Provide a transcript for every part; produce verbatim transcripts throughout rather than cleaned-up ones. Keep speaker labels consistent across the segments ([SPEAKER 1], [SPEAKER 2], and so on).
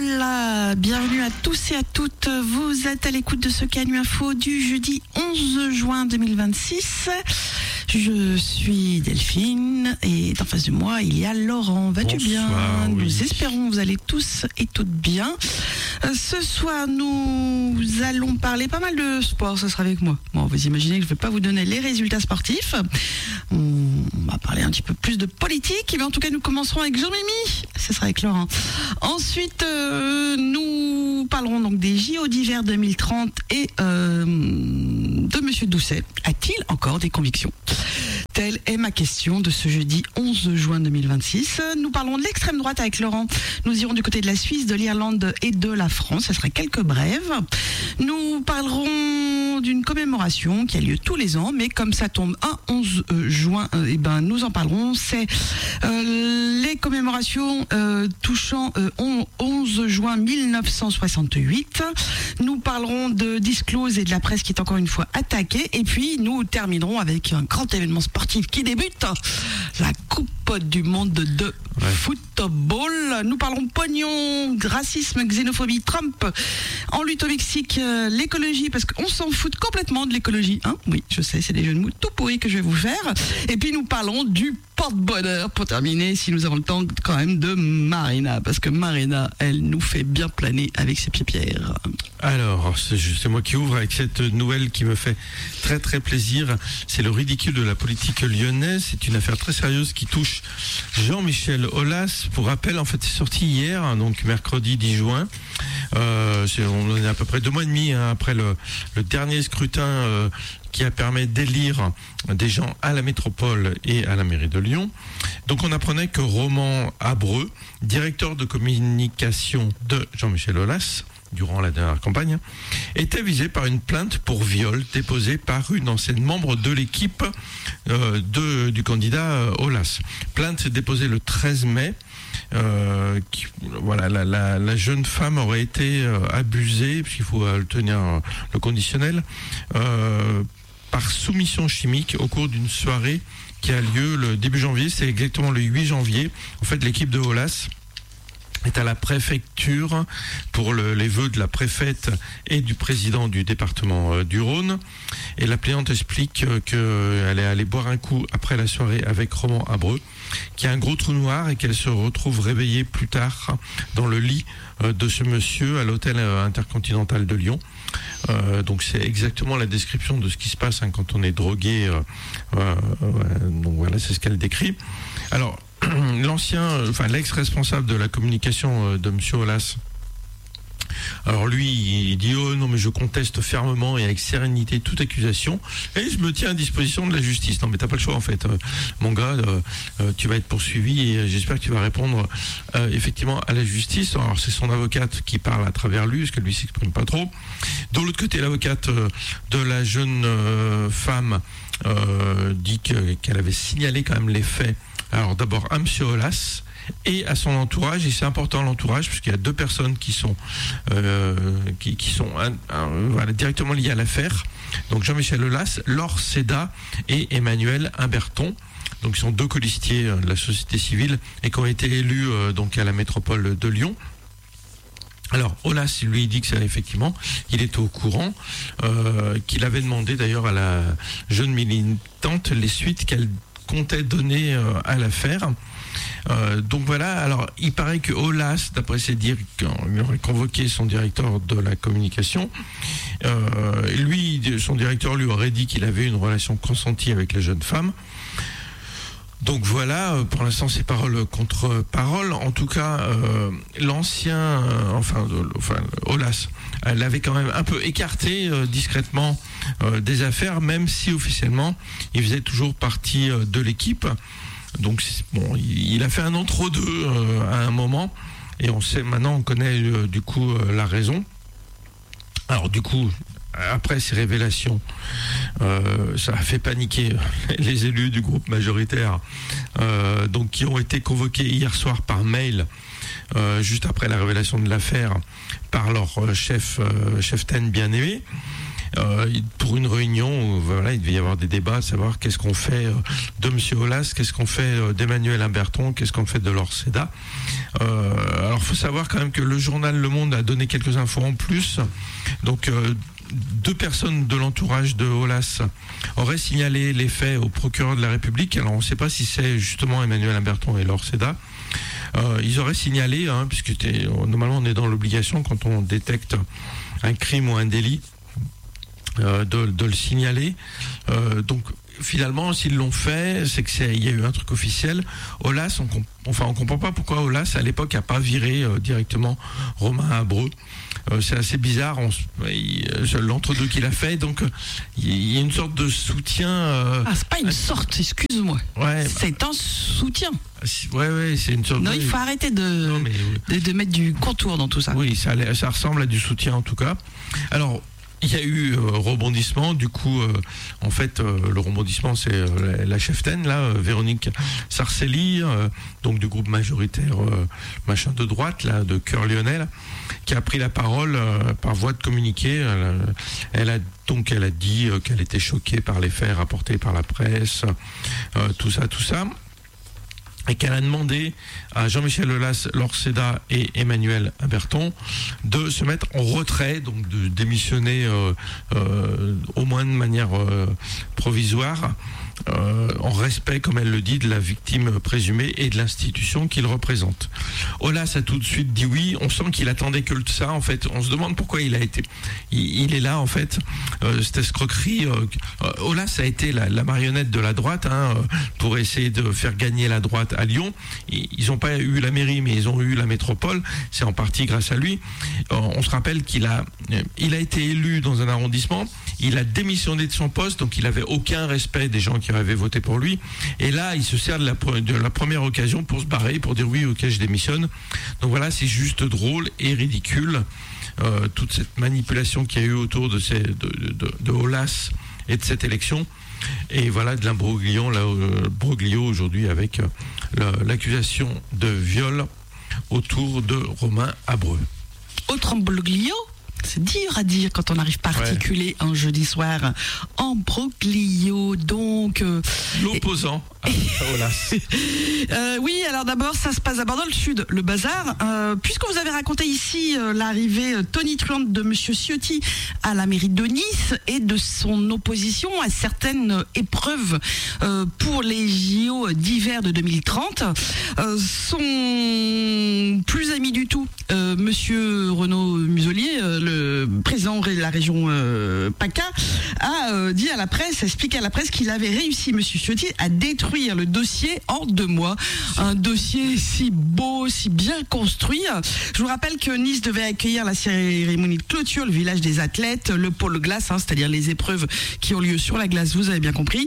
[SPEAKER 1] Voilà, bienvenue à tous et à toutes. Vous êtes à l'écoute de ce Canu Info du jeudi onze juin deux mille vingt-six. Je suis Delphine et en face de moi, il y a Laurent. Vas-tu bien ?
[SPEAKER 2] Oui.
[SPEAKER 1] Nous espérons que vous allez tous et toutes bien. Euh, ce soir, nous allons parler pas mal de sport, ça sera avec moi. Bon, vous imaginez que je ne vais pas vous donner les résultats sportifs. On va parler un petit peu plus de politique, mais en tout cas, nous commencerons avec Jean-Mimi. Ce sera avec Laurent. Ensuite, euh, nous parlerons donc des J O d'hiver deux mille trente et euh, de Monsieur Doucet. A-t-il encore des convictions ? Telle est ma question de ce jeudi onze juin deux mille vingt-six. Nous parlons de l'extrême droite avec Laurent. Nous irons du côté de la Suisse, de l'Irlande et de la France. Ce sera quelques brèves. Nous parlerons d'une commémoration qui a lieu tous les ans, mais comme ça tombe un onze juin, euh, eh ben, nous en parlerons. C'est euh, les commémorations euh, touchant euh, onze juin mille neuf cent soixante-huit. Nous parlerons de Disclose et de la presse qui est encore une fois attaquée. Et puis, nous terminerons avec un grand événement sportif qui débute, la Coupe du monde de ouais. football. Nous parlons pognon, racisme, xénophobie, Trump, en lutte au Mexique, euh, l'écologie, parce qu'on s'en fout complètement de l'écologie. Hein, oui, je sais, c'est des jeux de mots tout pourris que je vais vous faire. Et puis nous parlons du porte-bonheur, pour terminer, si nous avons le temps quand même, de Marina, parce que Marina, elle nous fait bien planer avec ses pieds pierres.
[SPEAKER 2] Alors, c'est, c'est moi qui ouvre avec cette nouvelle qui me fait très très plaisir. C'est le ridicule de la politique lyonnaise. C'est une affaire très sérieuse qui touche Jean-Michel Aulas. Pour rappel, en fait, c'est sorti hier, donc mercredi dix juin. Euh, c'est, on est à peu près deux mois et demi hein, après le, le dernier scrutin euh, qui a permis d'élire des gens à la métropole et à la mairie de Lyon. Donc on apprenait que Roman Abreu, directeur de communication de Jean-Michel Aulas, durant la dernière campagne, était visé par une plainte pour viol déposée par une ancienne membre de l'équipe euh, de, du candidat euh, Aulas. Plainte déposée le treize mai. Euh, qui, voilà, la, la, la jeune femme aurait été euh, abusée, puisqu'il faut euh, tenir euh, le conditionnel, euh, par soumission chimique au cours d'une soirée qui a lieu le début janvier. C'est exactement le huit janvier. En fait, l'équipe de Aulas est à la préfecture pour le, les vœux de la préfète et du président du département euh, du Rhône. Et la plaignante explique euh, qu'elle est allée boire un coup après la soirée avec Roman Abreu, qui a un gros trou noir et qu'elle se retrouve réveillée plus tard dans le lit euh, de ce monsieur à l'hôtel euh, intercontinental de Lyon. Euh, donc c'est exactement la description de ce qui se passe hein, quand on est drogué. Euh, euh, donc voilà, c'est ce qu'elle décrit. Alors, l'ancien, enfin l'ex-responsable de la communication de M. Aulas, alors lui, il dit « Oh non, mais je conteste fermement et avec sérénité toute accusation et je me tiens à disposition de la justice. » Non, mais t'as pas le choix en fait, euh, mon gars, euh, euh, tu vas être poursuivi et j'espère que tu vas répondre euh, effectivement à la justice. Alors c'est son avocate qui parle à travers lui, parce que lui s'exprime pas trop. De l'autre côté, l'avocate euh, de la jeune euh, femme euh, dit que, qu'elle avait signalé quand même les faits. Alors d'abord à M. Aulas et à son entourage, et c'est important l'entourage puisqu'il y a deux personnes qui sont euh, qui, qui sont un, un, voilà, directement liées à l'affaire. Donc Jean-Michel Aulas, Laure Seda et Emmanuel Humberton. Donc ils sont deux colistiers de la société civile et qui ont été élus euh, donc à la métropole de Lyon. Alors, Aulas, lui, dit que c'est effectivement, il était au courant, euh, qu'il avait demandé d'ailleurs à la jeune militante les suites qu'elle comptait donner euh, à l'affaire. Euh, donc voilà, alors il paraît que Aulas, d'après ses dires, il aurait convoqué son directeur de la communication. Euh, lui, son directeur lui aurait dit qu'il avait une relation consentie avec la jeune femme. Donc voilà, pour l'instant c'est parole contre parole. En tout cas, euh, l'ancien, euh, enfin, euh, enfin Aulas, elle avait quand même un peu écarté euh, discrètement euh, des affaires, même si officiellement il faisait toujours partie euh, de l'équipe. Donc bon, il, il a fait un entre-deux euh, à un moment, et on sait maintenant, on connaît euh, du coup euh, la raison. Alors du coup, après ces révélations, euh, ça a fait paniquer les élus du groupe majoritaire, euh, donc qui ont été convoqués hier soir par mail, euh, juste après la révélation de l'affaire, par leur chef, euh, cheftaine bien-aimé. Euh, pour une réunion où voilà, il devait y avoir des débats, à savoir qu'est-ce qu'on fait de M. Aulas, qu'est-ce qu'on fait d'Emmanuel Humberton, qu'est-ce qu'on fait de Laure Seda. Euh, alors, il faut savoir quand même que le journal Le Monde a donné quelques infos en plus. Donc, euh, deux personnes de l'entourage de Aulas auraient signalé les faits au procureur de la République. Alors, on ne sait pas si c'est justement Emmanuel Imberton et Laure Seda. Euh, ils auraient signalé, hein, puisque normalement on est dans l'obligation quand on détecte un crime ou un délit euh, de, de le signaler. Euh, donc finalement, s'ils l'ont fait, c'est que c'est, il y a eu un truc officiel. Aulas, on comp- enfin on comprend pas pourquoi Aulas à l'époque a pas viré euh, directement Romain Abreu. Euh, c'est assez bizarre, on, il, l'entre-deux qu'il a fait, donc il y a une sorte de soutien. Euh,
[SPEAKER 1] ah, c'est pas une sorte, excuse-moi.
[SPEAKER 2] Ouais,
[SPEAKER 1] c'est un soutien.
[SPEAKER 2] Ouais, ouais, c'est une sorte.
[SPEAKER 1] Non,
[SPEAKER 2] de...
[SPEAKER 1] il faut arrêter de, non, mais, oui. de, de mettre du contour dans tout ça.
[SPEAKER 2] Oui, ça, ça ressemble à du soutien en tout cas. Alors. Il y a eu euh, rebondissement, du coup, euh, en fait, euh, le rebondissement, c'est euh, la, la cheftaine, là, euh, Véronique Sarcelli, euh, donc du groupe majoritaire euh, machin de droite, là, de Cœur Lyonnais, là, qui a pris la parole euh, par voie de communiqué. Elle, elle a donc, elle a dit euh, qu'elle était choquée par les faits rapportés par la presse, euh, tout ça, tout ça. Et qu'elle a demandé à Jean-Michel Aulas, Laure Seda et Emmanuel Imberton de se mettre en retrait, donc de démissionner euh, euh, au moins de manière euh, provisoire, euh, en respect, comme elle le dit, de la victime présumée et de l'institution qu'il représente. Aulas a tout de suite dit oui. On sent qu'il attendait que ça. En fait, on se demande pourquoi il a été. Il, il est là, en fait. Euh, cette escroquerie. Euh, Aulas a été la, la marionnette de la droite, hein, pour essayer de faire gagner la droite à Lyon. Ils n'ont pas eu la mairie, mais ils ont eu la métropole. C'est en partie grâce à lui. Euh, on se rappelle qu'il a, il a été élu dans un arrondissement. Il a démissionné de son poste, donc il n'avait aucun respect des gens qui avaient voté pour lui. Et là, il se sert de la, de la première occasion pour se barrer, pour dire oui, ok, je démissionne. Donc voilà, c'est juste drôle et ridicule. Euh, toute cette manipulation qu'il y a eu autour de, ces, de, de, de Aulas et de cette élection. Et voilà de l'imbroglio, là, euh, broglio aujourd'hui avec euh, l'accusation de viol autour de Romain Abreu.
[SPEAKER 1] Autre imbroglio ? C'est dur à dire quand on n'arrive pas à articuler ouais. un jeudi soir. Imbroglio, donc... Euh,
[SPEAKER 2] L'opposant et... à Aulas.
[SPEAKER 1] euh, oui, alors d'abord, ça se passe d'abord dans le sud, le bazar. Euh, puisque vous avez raconté ici euh, l'arrivée euh, tonitruante de Monsieur Ciotti à la mairie de Nice et de son opposition à certaines euh, épreuves euh, pour les J O d'hiver de deux mille trente, euh, son plus ami du tout, euh, Monsieur Renaud Muselier, euh, le président de la région euh, PACA, a euh, dit à la presse, a expliqué à la presse qu'il avait réussi, Monsieur Ciotti, à détruire le dossier en deux mois. Un dossier si beau, si bien construit. Je vous rappelle que Nice devait accueillir la cérémonie de clôture, le village des athlètes, le pôle glace, hein, c'est-à-dire les épreuves qui ont lieu sur la glace, vous avez bien compris.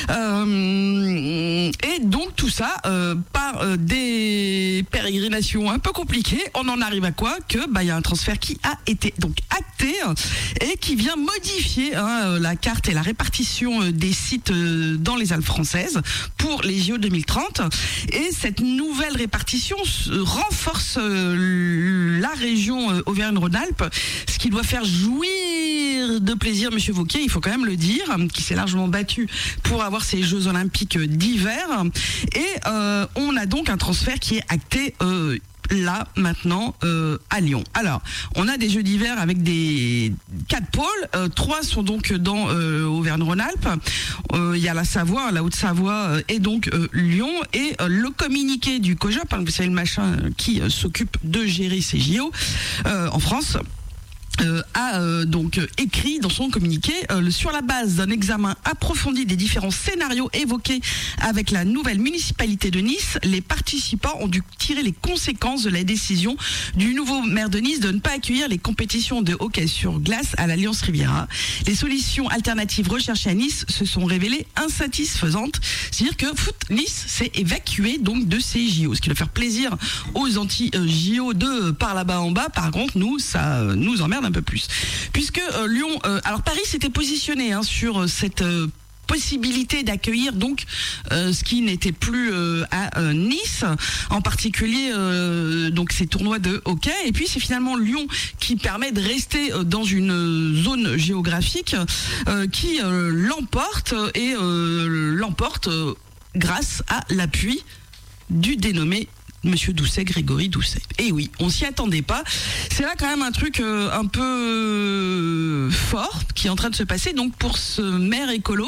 [SPEAKER 1] Euh, et donc tout ça, euh, par euh, des pérégrinations un peu compliquées, on en arrive à quoi ? Que bah, y a un transfert qui a été donc acté et qui vient modifier hein, la carte et la répartition des sites dans les Alpes françaises pour les J O deux mille trente. Et cette nouvelle répartition renforce la région Auvergne-Rhône-Alpes, ce qui doit faire jouir de plaisir Monsieur Wauquiez, il faut quand même le dire, qui s'est largement battu pour avoir ces Jeux Olympiques d'hiver. Et euh, on a donc un transfert qui est acté euh, là maintenant euh, à Lyon. Alors, on a des Jeux d'hiver avec des quatre pôles. Euh, trois sont donc dans euh, Auvergne-Rhône-Alpes. Il euh, y a la Savoie, la Haute-Savoie euh, et donc euh, Lyon. Et euh, le communiqué du COJOP, hein, vous savez le machin qui euh, s'occupe de gérer ces J O euh, en France. Euh, a euh, donc euh, écrit dans son communiqué euh, sur la base d'un examen approfondi des différents scénarios évoqués avec la nouvelle municipalité de Nice, les participants ont dû tirer les conséquences de la décision du nouveau maire de Nice de ne pas accueillir les compétitions de hockey sur glace à l'Alliance Riviera. Les solutions alternatives recherchées à Nice se sont révélées insatisfaisantes, c'est-à-dire que Foot Nice s'est évacué donc de ces J O, ce qui doit faire plaisir aux anti-J O de par là-bas en bas. Par contre, nous, ça euh, nous emmerde un peu plus, puisque euh, Lyon, euh, alors Paris s'était positionné hein, sur euh, cette euh, possibilité d'accueillir donc euh, ce qui n'était plus euh, à euh, Nice, en particulier euh, donc ces tournois de hockey. Et puis c'est finalement Lyon qui permet de rester euh, dans une zone géographique euh, qui euh, l'emporte et euh, l'emporte euh, grâce à l'appui du dénommé Monsieur Doucet, Grégory Doucet. Et oui, on s'y attendait pas. C'est là quand même un truc euh, un peu euh, fort qui est en train de se passer. Donc pour ce maire écolo,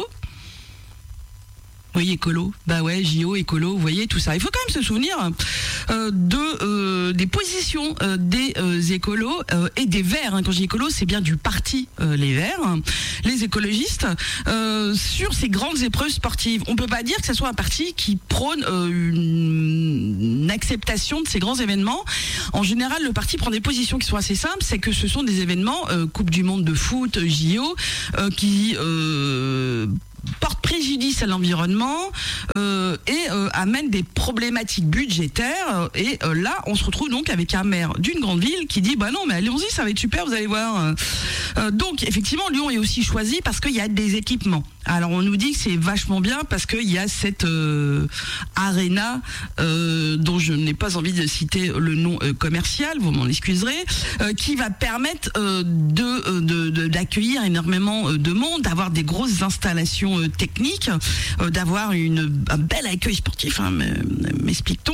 [SPEAKER 1] oui, écolo, bah ouais, J O, écolo, vous voyez tout ça. Il faut quand même se souvenir euh, de euh, des positions euh, des euh, écolos euh, et des Verts. Hein. Quand je dis écolo, c'est bien du parti euh, les Verts, hein, les écologistes, euh, sur ces grandes épreuves sportives. On peut pas dire que ce soit un parti qui prône euh, une, une acceptation de ces grands événements. En général, le parti prend des positions qui sont assez simples, c'est que ce sont des événements euh, Coupe du Monde de foot, J O, euh, qui euh, porte préjudice à l'environnement euh, et euh, amène des problématiques budgétaires. Et euh, là, on se retrouve donc avec un maire d'une grande ville qui dit bah non, mais allons-y, ça va être super, vous allez voir. Euh, donc, effectivement, Lyon est aussi choisi parce qu'il y a des équipements. Alors, on nous dit que c'est vachement bien parce qu'il y a cette euh, arena euh, dont je n'ai pas envie de citer le nom euh, commercial, vous m'en excuserez, euh, qui va permettre euh, de, de, de d'accueillir énormément de monde, d'avoir des grosses installations euh, techniques, euh, d'avoir une un bel accueil sportif, hein, m'explique-t-on.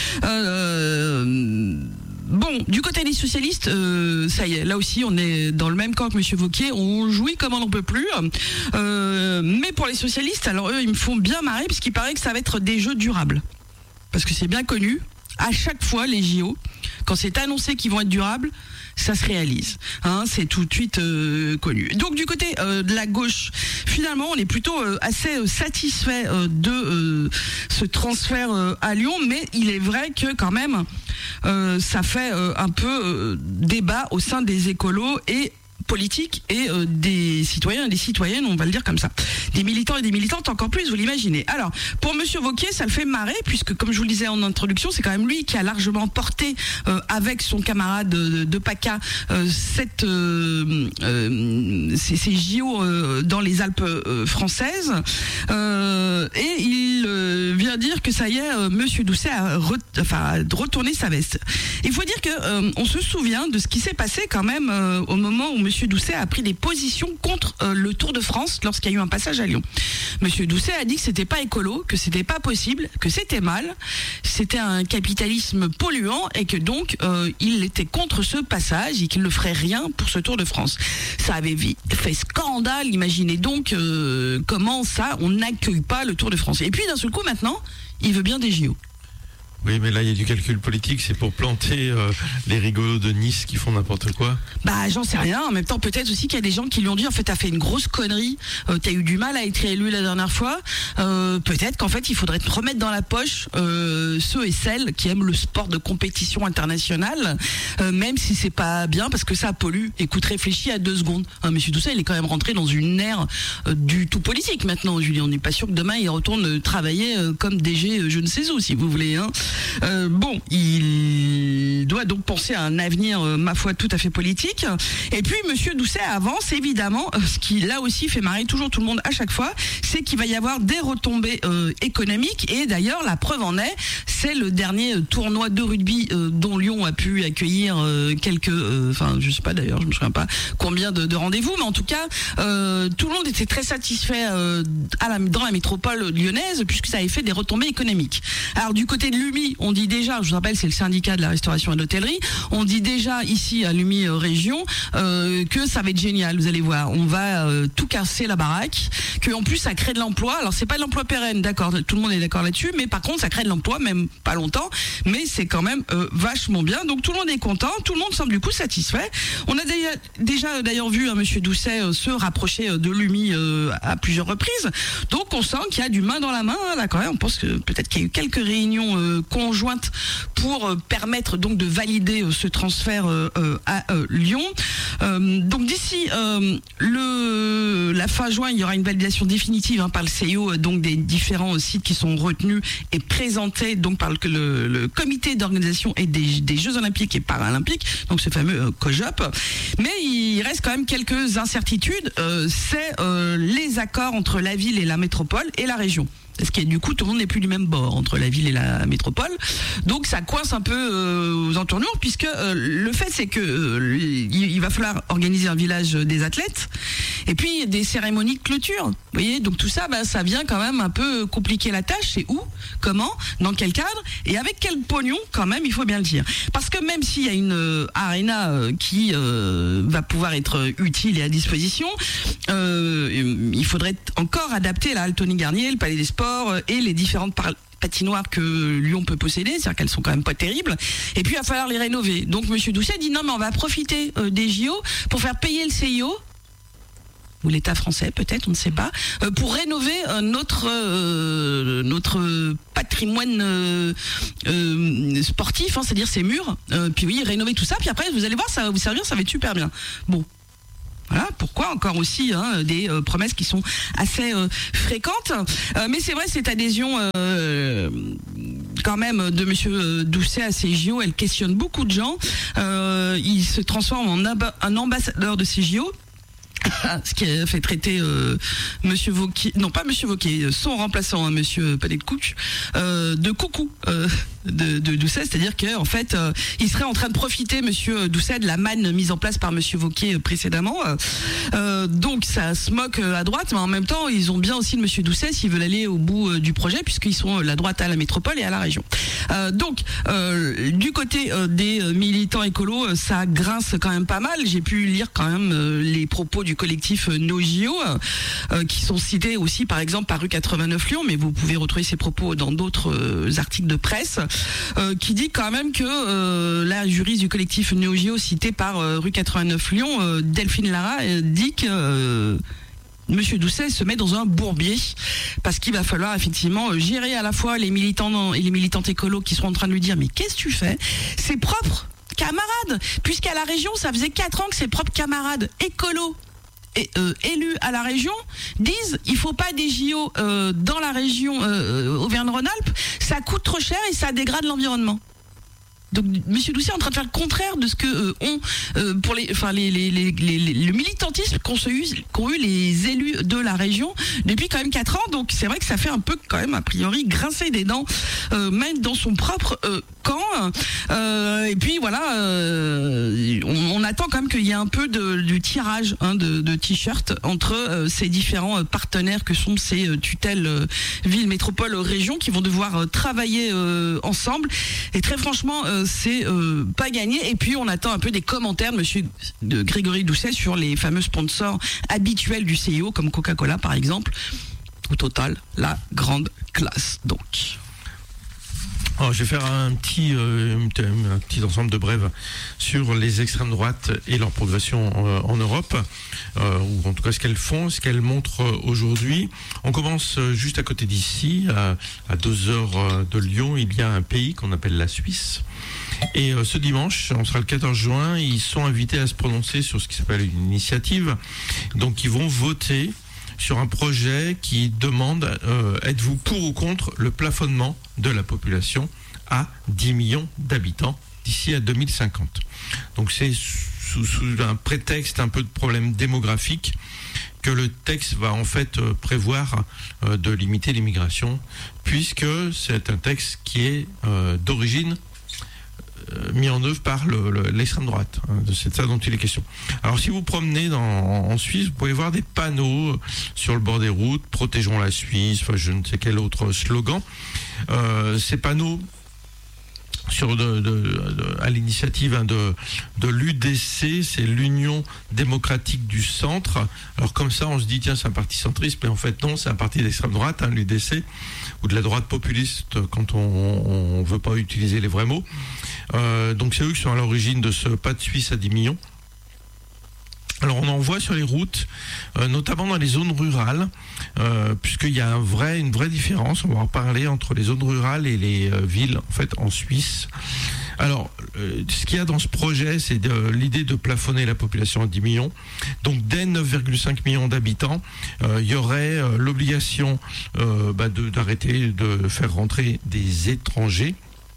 [SPEAKER 1] Euh, Bon, du côté des socialistes, euh, ça y est, là aussi on est dans le même camp que Monsieur Wauquiez, on jouit comme on n'en peut plus. Euh, mais pour les socialistes, alors eux, ils me font bien marrer parce qu'il paraît que ça va être des jeux durables. Parce que c'est bien connu, à chaque fois les J O, quand c'est annoncé qu'ils vont être durables, ça se réalise. Hein, c'est tout de suite euh, connu. Donc du côté euh, de la gauche, finalement, on est plutôt euh, assez euh, satisfait euh, de euh, ce transfert euh, à Lyon, mais il est vrai que quand même, euh, ça fait euh, un peu euh, débat au sein des écolos et politiques et euh, des citoyens et des citoyennes, on va le dire comme ça. Des militants et des militantes encore plus, vous l'imaginez. Alors, pour Monsieur Wauquiez, ça le fait marrer, puisque comme je vous le disais en introduction, c'est quand même lui qui a largement porté, euh, avec son camarade de, de PACA, euh, cette, euh, euh, ces, ces J O euh, dans les Alpes euh, françaises. Euh, et il euh, vient dire que ça y est, euh, Monsieur Doucet a, re, enfin, a retourné sa veste. Il faut dire que euh, on se souvient de ce qui s'est passé quand même euh, au moment où Monsieur Doucet a pris des positions contre euh, le Tour de France lorsqu'il y a eu un passage à Lyon. Monsieur Doucet a dit que c'était pas écolo, que c'était pas possible, que c'était mal, c'était un capitalisme polluant et que donc euh, il était contre ce passage et qu'il ne ferait rien pour ce Tour de France. Ça avait fait scandale, imaginez donc euh, comment ça, on n'accueille pas le Tour de France. Et puis d'un seul coup maintenant, il veut bien des J O.
[SPEAKER 2] Oui, mais là, il y a du calcul politique, c'est pour planter euh, les rigolos de Nice qui font n'importe quoi.
[SPEAKER 1] Bah, j'en sais rien. En même temps, peut-être aussi qu'il y a des gens qui lui ont dit, en fait, t'as fait une grosse connerie, euh, t'as eu du mal à être élu la dernière fois. Euh, peut-être qu'en fait, il faudrait te remettre dans la poche euh, ceux et celles qui aiment le sport de compétition internationale, euh, même si c'est pas bien, parce que ça pollue. Écoute, réfléchis à deux secondes. Hein, Monsieur Doucet, il est quand même rentré dans une ère euh, du tout politique maintenant, Julien. On n'est pas sûr que demain, il retourne travailler euh, comme D G euh, je ne sais où, si vous voulez, hein. Euh, bon, il doit donc penser à un avenir, euh, ma foi, tout à fait politique. Et puis, Monsieur Doucet avance, évidemment, euh, ce qui, là aussi, fait marrer toujours tout le monde à chaque fois, c'est qu'il va y avoir des retombées euh, économiques. Et d'ailleurs, la preuve en est, c'est le dernier euh, tournoi de rugby euh, dont Lyon a pu accueillir euh, quelques... Enfin, euh, je sais pas d'ailleurs, je me souviens pas combien de, de rendez-vous, mais en tout cas, euh, tout le monde était très satisfait euh, à la, dans la métropole lyonnaise, puisque ça avait fait des retombées économiques. Alors, du côté de l'U M I, on dit déjà, je vous rappelle, c'est le syndicat de la restauration et de l'hôtellerie, on dit déjà ici à l'U M I euh, Région euh, que ça va être génial, vous allez voir, on va euh, tout casser la baraque, que en plus ça crée de l'emploi. Alors c'est pas de l'emploi pérenne, d'accord, tout le monde est d'accord là-dessus, mais par contre ça crée de l'emploi, même pas longtemps, mais c'est quand même euh, vachement bien. Donc tout le monde est content, tout le monde semble du coup satisfait. On a déjà, déjà d'ailleurs vu hein, Monsieur Doucet euh, se rapprocher euh, de l'U M I euh, à plusieurs reprises, donc on sent qu'il y a du main dans la main, hein, là quand même, on pense que peut-être qu'il y a eu quelques réunions euh, conjointes pour euh, permettre donc de valider euh, ce transfert euh, euh, à euh, Lyon. Euh, donc d'ici euh, le la fin juin, il y aura une validation définitive hein, par le C I O, donc des différents euh, sites qui sont retenus et présentés donc par le, le, le comité d'organisation et des, des Jeux Olympiques et Paralympiques, donc ce fameux euh, COJOP. Mais il reste quand même quelques incertitudes. Euh, c'est euh, les accords entre la ville et la métropole et la région. Parce que du coup, tout le monde n'est plus du même bord entre la ville et la métropole. Donc ça coince un peu euh, aux entournures, puisque euh, le fait c'est que euh, il, il va falloir organiser un village des athlètes et puis des cérémonies de clôture. Vous voyez, donc tout ça, bah, ça vient quand même un peu compliquer la tâche. C'est où, comment, dans quel cadre et avec quel pognon quand même, il faut bien le dire. Parce que même s'il y a une euh, arena euh, qui euh, va pouvoir être utile et à disposition, euh, il faudrait encore adapter la halle Tony Garnier, le Palais des Sports et les différentes par- patinoires que Lyon peut posséder, c'est-à-dire qu'elles sont quand même pas terribles, et puis il va falloir les rénover. Donc Monsieur Doucet dit non mais on va profiter euh, des J O pour faire payer le C I O, ou l'État français peut-être, on ne sait pas, euh, pour rénover euh, notre euh, notre patrimoine euh, euh, sportif, hein, c'est-à-dire ces murs, euh, puis oui, rénover tout ça, puis après vous allez voir, ça va vous servir, ça va être super bien. Bon. Voilà, pourquoi encore aussi hein, des euh, promesses qui sont assez euh, fréquentes. Euh, mais c'est vrai, cette adhésion euh, quand même de Monsieur Doucet à ces J O, elle questionne beaucoup de gens. Euh, il se transforme en amba- un ambassadeur de ces J O. Ce qui a fait traiter euh, Monsieur Wauquiez, non pas Monsieur Wauquiez, son remplaçant, hein, Monsieur Palais-de-Couch, euh, de coucou euh, de, de Doucet, c'est-à-dire qu'en fait, euh, il serait en train de profiter, Monsieur Doucet, de la manne mise en place par Monsieur Wauquiez précédemment. Euh, donc ça se moque à droite, mais en même temps, ils ont bien aussi de Monsieur Doucet s'ils veulent aller au bout euh, du projet, puisqu'ils sont la droite à la métropole et à la région. Euh, donc, euh, du côté euh, des militants écolos, ça grince quand même pas mal. J'ai pu lire quand même euh, les propos du collectif No J O, euh, qui sont cités aussi par exemple par rue quatre-vingt-neuf Lyon, mais vous pouvez retrouver ces propos dans d'autres euh, articles de presse, euh, qui dit quand même que euh, la juriste du collectif No J O citée par euh, rue quatre-vingt-neuf Lyon, euh, Delphine Lara, euh, dit que euh, Monsieur Doucet se met dans un bourbier parce qu'il va falloir effectivement gérer à la fois les militants et les militantes écolos qui seront en train de lui dire mais qu'est-ce que tu fais ? Ses propres camarades, puisqu'à la région ça faisait quatre ans que ses propres camarades écolos et, euh, élus à la région disent il faut pas des J O euh, dans la région euh, Auvergne-Rhône-Alpes, ça coûte trop cher et ça dégrade l'environnement. Donc Monsieur Doucet est en train de faire le contraire de ce que euh, ont euh, pour les, enfin les, les, les, les, les le militantisme qu'ont eu, qu'ont eu les élus de la région depuis quand même quatre ans. Donc c'est vrai que ça fait un peu quand même a priori grincer des dents, euh, même dans son propre euh, camp. Euh, et puis voilà, euh, on, on attend quand même qu'il y ait un peu de, du tirage hein, de, de t-shirts entre euh, ces différents partenaires que sont ces euh, tutelles euh, villes, métropoles, régions qui vont devoir euh, travailler euh, ensemble. Et très franchement. Euh, c'est euh, pas gagné. Et puis on attend un peu des commentaires de Monsieur de Grégory Doucet sur les fameux sponsors habituels du C I O comme Coca-Cola par exemple. Au total, la grande classe donc.
[SPEAKER 2] Alors, je vais faire un petit, euh, un petit ensemble de brèves sur les extrêmes droites et leur progression euh, en Europe, euh, ou en tout cas ce qu'elles font, ce qu'elles montrent aujourd'hui. On commence juste à côté d'ici, à, à deux heures de Lyon, il y a un pays qu'on appelle la Suisse. Et euh, ce dimanche, on sera le quatorze juin, ils sont invités à se prononcer sur ce qui s'appelle une initiative. Donc ils vont voter sur un projet qui demande euh, êtes-vous pour ou contre le plafonnement de la population à dix millions d'habitants d'ici à deux mille cinquante. Donc c'est sous, sous un prétexte un peu de problème démographique que le texte va en fait euh, prévoir euh, de limiter l'immigration, puisque c'est un texte qui est euh, d'origine mis en œuvre par le, le, l'extrême droite. Hein, c'est de ça dont il est question. Alors si vous promenez dans, en Suisse, vous pouvez voir des panneaux sur le bord des routes, protégeons la Suisse, enfin, je ne sais quel autre slogan. Euh, ces panneaux sur de, de, de, à l'initiative hein, de, de l'U D C, c'est l'Union démocratique du centre. Alors comme ça, on se dit tiens, c'est un parti centriste, mais en fait non, c'est un parti d'extrême droite, hein, l'U D C, ou de la droite populiste quand on ne veut pas utiliser les vrais mots. Euh, donc c'est eux qui sont à l'origine de ce pas de Suisse à dix millions. Alors on en voit sur les routes, euh, notamment dans les zones rurales, euh, puisqu'il y a un vrai, une vraie différence, on va en parler, entre les zones rurales et les euh, villes en fait en Suisse. Alors, euh, ce qu'il y a dans ce projet, c'est de, l'idée de plafonner la population à dix millions. Donc dès neuf virgule cinq millions d'habitants, euh, il y aurait euh, l'obligation euh, bah, de, d'arrêter de faire rentrer des étrangers.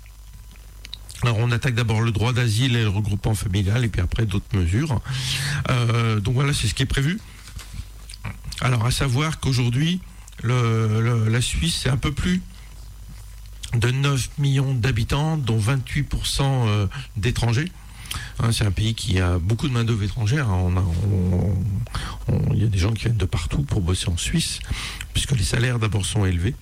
[SPEAKER 2] Alors on attaque d'abord le droit d'asile et le regroupement familial et puis après d'autres mesures. Euh, donc voilà, c'est ce qui est prévu. Alors à savoir qu'aujourd'hui, le, le, la Suisse, c'est un peu plus de neuf millions d'habitants, dont vingt-huit pour cent d'étrangers. Hein, c'est un pays qui a beaucoup de main-d'œuvre étrangère. On a, on, on, il y a des gens qui viennent de partout pour bosser en Suisse, puisque les salaires d'abord sont élevés.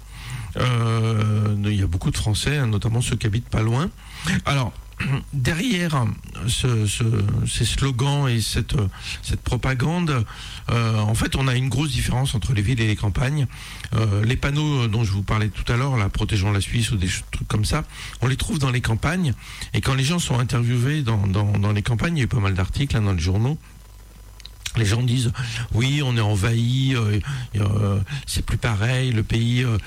[SPEAKER 2] Euh, il y a beaucoup de Français, hein, notamment ceux qui habitent pas loin. Alors, derrière ce, ce, ces slogans et cette, cette propagande, euh, en fait, on a une grosse différence entre les villes et les campagnes. Euh, les panneaux dont je vous parlais tout à l'heure, là, protégeons la Suisse ou des trucs comme ça, on les trouve dans les campagnes. Et quand les gens sont interviewés dans, dans, dans les campagnes, il y a eu pas mal d'articles hein, dans les journaux. Les gens disent oui, on est envahi, euh, euh, c'est plus pareil, le pays euh,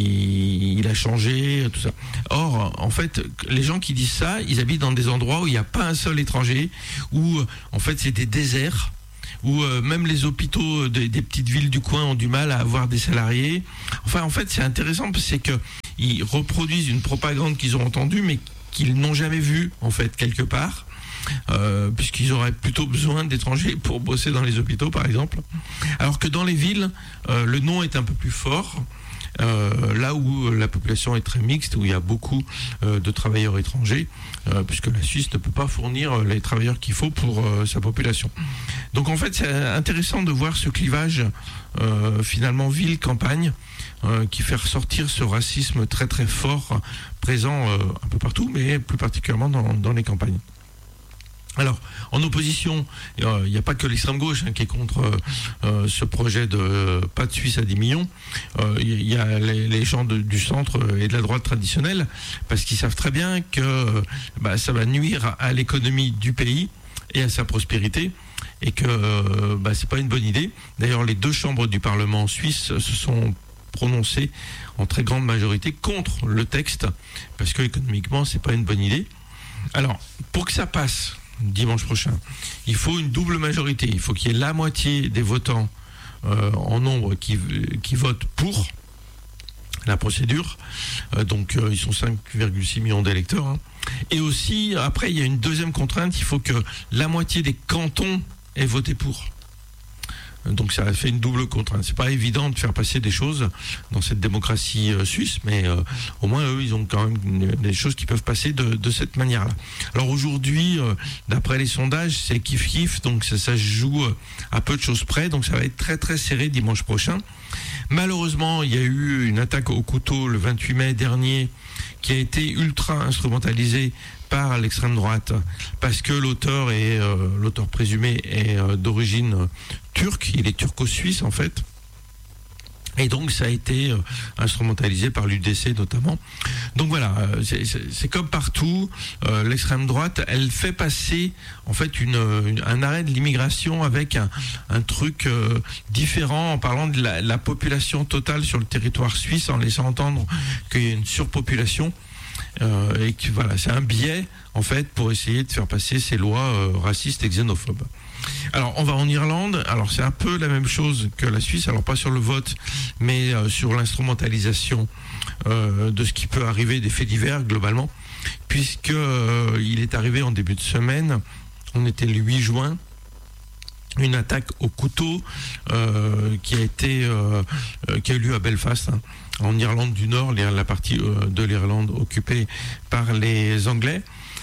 [SPEAKER 2] il, il a changé, tout ça. Or, en fait, les gens qui disent ça, ils habitent dans des endroits où il n'y a pas un seul étranger, où en fait c'est des déserts, où euh, même les hôpitaux des, des petites villes du coin ont du mal à avoir des salariés. Enfin, en fait, c'est intéressant parce que c'est qu'ils reproduisent une propagande qu'ils ont entendue, mais qu'ils n'ont jamais vue en fait quelque part. Euh, puisqu'ils auraient plutôt besoin d'étrangers pour bosser dans les hôpitaux par exemple, alors que dans les villes euh, le nom est un peu plus fort, euh, là où la population est très mixte, où il y a beaucoup euh, de travailleurs étrangers, euh, puisque la Suisse ne peut pas fournir les travailleurs qu'il faut pour euh, sa population. Donc en fait c'est intéressant de voir ce clivage euh, finalement ville-campagne euh, qui fait ressortir ce racisme très très fort présent euh, un peu partout, mais plus particulièrement dans, dans les campagnes. Alors, en opposition, il euh, n'y a pas que l'extrême gauche hein, qui est contre euh, ce projet de euh, pas de Suisse à dix millions. Il euh, y a les, les gens de, du centre et de la droite traditionnelle, parce qu'ils savent très bien que bah, ça va nuire à l'économie du pays et à sa prospérité, et que euh, bah, c'est pas une bonne idée. D'ailleurs, les deux chambres du Parlement suisse se sont prononcées en très grande majorité contre le texte, parce que économiquement, c'est pas une bonne idée. Alors, pour que ça passe dimanche prochain, il faut une double majorité. Il faut qu'il y ait la moitié des votants euh, en nombre qui, qui votent pour la procédure. Euh, donc euh, ils sont cinq virgule six millions d'électeurs. Hein. Et aussi, après, il y a une deuxième contrainte. Il faut que la moitié des cantons aient voté pour. Donc ça fait une double contrainte. C'est pas évident de faire passer des choses dans cette démocratie euh, suisse, mais euh, au moins eux, ils ont quand même une, des choses qui peuvent passer de, de cette manière-là. Alors aujourd'hui, euh, d'après les sondages, c'est kiff-kiff, donc ça, ça se joue euh, à peu de choses près, donc ça va être très très serré dimanche prochain. Malheureusement, il y a eu une attaque au couteau le vingt-huit mai dernier qui a été ultra instrumentalisée par l'extrême droite, parce que l'auteur est euh, l'auteur présumé est euh, d'origine euh, turque, il est turco-suisse en fait, et donc ça a été euh, instrumentalisé par l'U D C notamment. Donc voilà, euh, c'est, c'est, c'est comme partout, euh, l'extrême droite, elle fait passer en fait une, une, un arrêt de l'immigration avec un, un truc euh, différent, en parlant de la, la population totale sur le territoire suisse, en laissant entendre qu'il y a une surpopulation. Euh, et que voilà, c'est un biais en fait pour essayer de faire passer ces lois euh, racistes et xénophobes. Alors on va en Irlande, alors c'est un peu la même chose que la Suisse, alors pas sur le vote, mais euh, sur l'instrumentalisation euh, de ce qui peut arriver, des faits divers globalement, puisque euh, il est arrivé en début de semaine, on était le huit juin, une attaque au couteau euh, qui a été euh, euh, qui a eu lieu à Belfast, hein, en Irlande du Nord, la partie euh, de l'Irlande occupée par les Anglais.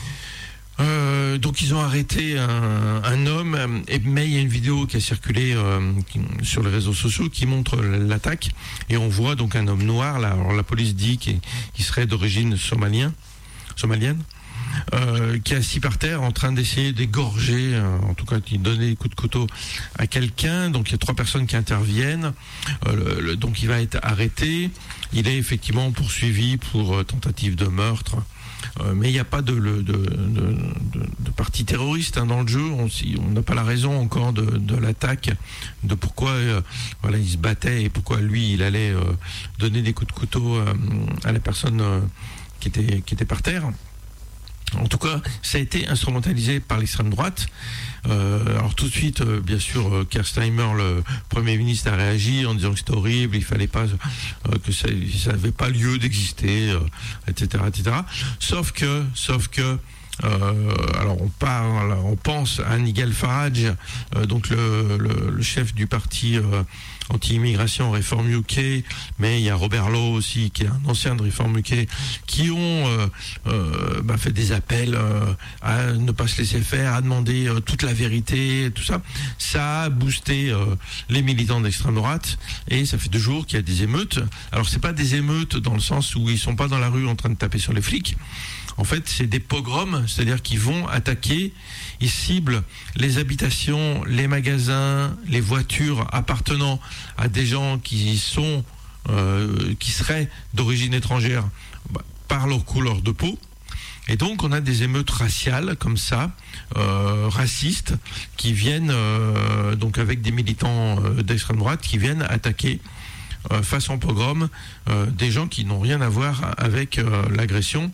[SPEAKER 2] Euh, donc ils ont arrêté un, un homme, et, mais il y a une vidéo qui a circulé euh, qui, sur les réseaux sociaux qui montre l'attaque, et on voit donc un homme noir. Là, alors la police dit qu'il, qu'il serait d'origine somalien, somalienne. Euh, qui est assis par terre en train d'essayer d'égorger, euh, en tout cas qui donnait des coups de couteau à quelqu'un. Donc il y a trois personnes qui interviennent, euh, le, le, donc il va être arrêté. Il est effectivement poursuivi pour euh, tentative de meurtre, euh, mais il n'y a pas de, de, de, de, de parti terroriste hein, dans le jeu. On n'a pas la raison encore de, de l'attaque, de pourquoi euh, voilà, il se battait et pourquoi lui il allait euh, donner des coups de couteau euh, à la personne euh, qui était, qui était par terre. En tout cas, ça a été instrumentalisé par l'extrême droite. Euh, alors tout de suite, euh, bien sûr, euh, Keir Starmer, le Premier ministre, a réagi en disant que c'était horrible, il fallait pas, euh, que ça n'avait pas lieu d'exister, euh, et cetera, et cetera. Sauf que, sauf que, Euh, alors on parle, on pense à Nigel Farage, euh, donc le, le, le chef du parti euh, anti-immigration Reform U K, mais il y a Robert Lowe aussi, qui est un ancien de Reform U K, qui ont euh, euh, bah, fait des appels euh, à ne pas se laisser faire, à demander euh, toute la vérité, tout ça. Ça a boosté euh, les militants d'extrême droite, et ça fait deux jours qu'il y a des émeutes. Alors c'est pas des émeutes dans le sens où ils sont pas dans la rue en train de taper sur les flics. En fait, c'est des pogroms, c'est-à-dire qu'ils vont attaquer, ils ciblent les habitations, les magasins, les voitures appartenant à des gens qui sont, euh, qui seraient d'origine étrangère bah, par leur couleur de peau. Et donc, on a des émeutes raciales comme ça, euh, racistes, qui viennent euh, donc avec des militants euh, d'extrême droite qui viennent attaquer euh, façon pogrom euh, des gens qui n'ont rien à voir avec euh, l'agression.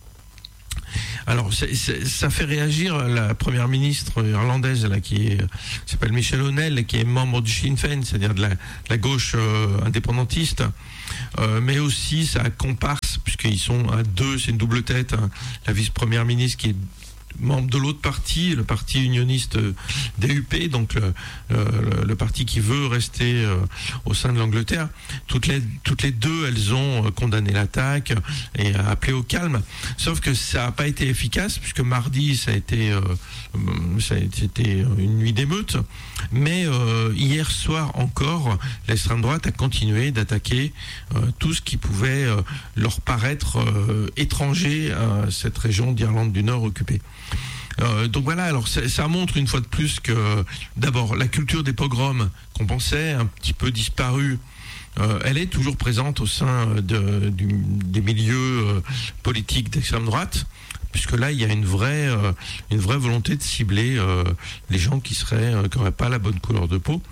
[SPEAKER 2] Alors, c'est, c'est, ça fait réagir la première ministre irlandaise, là, qui est, s'appelle Michelle O'Neill, qui est membre du Sinn Féin, c'est-à-dire de la, la gauche euh, indépendantiste. Euh, mais aussi, ça comparse, puisqu'ils sont à deux, c'est une double tête, hein, la vice-première ministre qui est membre de l'autre parti, le parti unioniste D U P, donc le, le, le parti qui veut rester euh, au sein de l'Angleterre. Toutes les, toutes les deux, elles ont condamné l'attaque et appelé au calme. Sauf que ça n'a pas été efficace, puisque mardi, ça a été, euh, ça a été une nuit d'émeute. Mais euh, hier soir encore, l'extrême droite a continué d'attaquer euh, tout ce qui pouvait euh, leur paraître euh, étranger à cette région d'Irlande du Nord occupée. Euh, donc voilà, alors ça, ça montre une fois de plus que d'abord la culture des pogroms qu'on pensait un petit peu disparue, euh, elle est toujours présente au sein de, du, des milieux euh, politiques d'extrême droite, puisque là il y a une vraie, euh, une vraie volonté de cibler euh, les gens qui seraient, euh, qui n'auraient pas la bonne couleur de peau.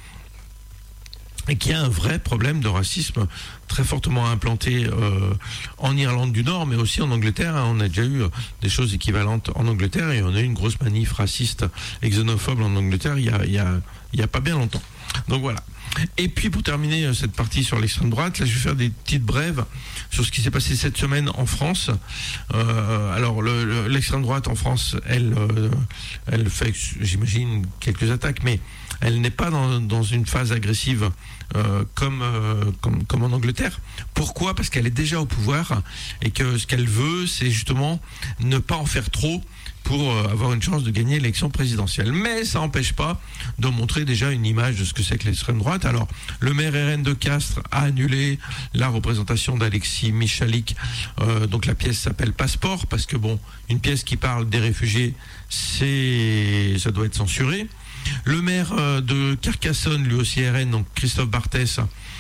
[SPEAKER 2] Et qu'il y a un vrai problème de racisme très fortement implanté euh, en Irlande du Nord, mais aussi en Angleterre. On a déjà eu des choses équivalentes en Angleterre, et on a eu une grosse manif raciste et xénophobe en Angleterre il y a, il y a, il y a pas bien longtemps. Donc voilà. Et puis pour terminer cette partie sur l'extrême droite, là je vais faire des petites brèves sur ce qui s'est passé cette semaine en France. Euh, alors le, le, l'extrême droite en France, elle, euh, elle fait, j'imagine, quelques attaques, mais elle n'est pas dans, dans une phase agressive euh, comme, euh, comme, comme en Angleterre. Pourquoi ? Parce qu'elle est déjà au pouvoir, et que ce qu'elle veut, c'est justement ne pas en faire trop pour avoir une chance de gagner l'élection présidentielle. Mais ça n'empêche pas de montrer déjà une image de ce que c'est que l'extrême droite. Alors, le maire R N de Castres a annulé la représentation d'Alexis Michalik. Euh, donc la pièce s'appelle Passeport, parce que bon, une pièce qui parle des réfugiés, c'est, ça doit être censuré. Le maire de Carcassonne, lui aussi R N, donc Christophe Barthès,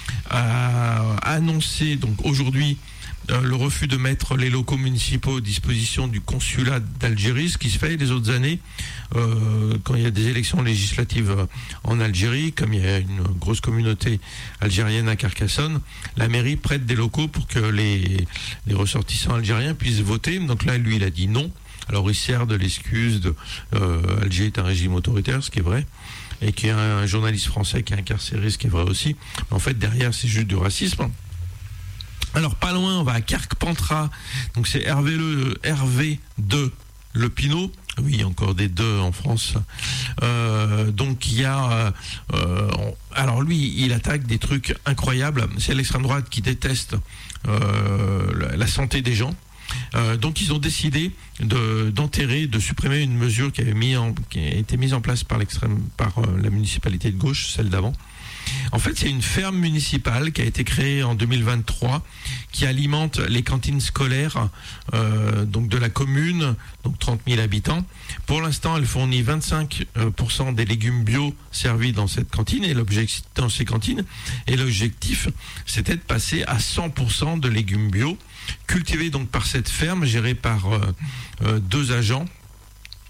[SPEAKER 2] a annoncé donc aujourd'hui Euh, le refus de mettre les locaux municipaux à disposition du consulat d'Algérie, ce qui se fait les autres années euh, quand il y a des élections législatives en Algérie, comme il y a une grosse communauté algérienne à Carcassonne, la mairie prête des locaux pour que les, les ressortissants algériens puissent voter. Donc là, lui, il a dit non. Alors il sert de l'excuse de euh, Alger est un régime autoritaire, ce qui est vrai, et qu'il y a un journaliste français qui est incarcéré, ce qui est vrai aussi. Mais en fait, derrière, c'est juste du racisme. Alors pas loin, on va à Carpentras, donc c'est Hervé, le, Hervé de Le Pinot. Oui, encore des deux en France. Euh, donc il y a... Euh, alors lui, il attaque des trucs incroyables. C'est l'extrême droite qui déteste euh, la, la santé des gens. Euh, donc ils ont décidé de, d'enterrer, de supprimer une mesure qui avait mis en, qui a été mise en place par l'extrême, par euh, la municipalité de gauche, celle d'avant. En fait, c'est une ferme municipale qui a été créée en deux mille vingt-trois, qui alimente les cantines scolaires euh, donc de la commune, donc trente mille habitants. Pour l'instant, elle fournit vingt-cinq pour cent des légumes bio servis dans cette cantine et l'objectif dans ces cantines. Et l'objectif, c'était de passer à cent pour cent de légumes bio, cultivés donc par cette ferme, gérée par euh, euh, deux agents.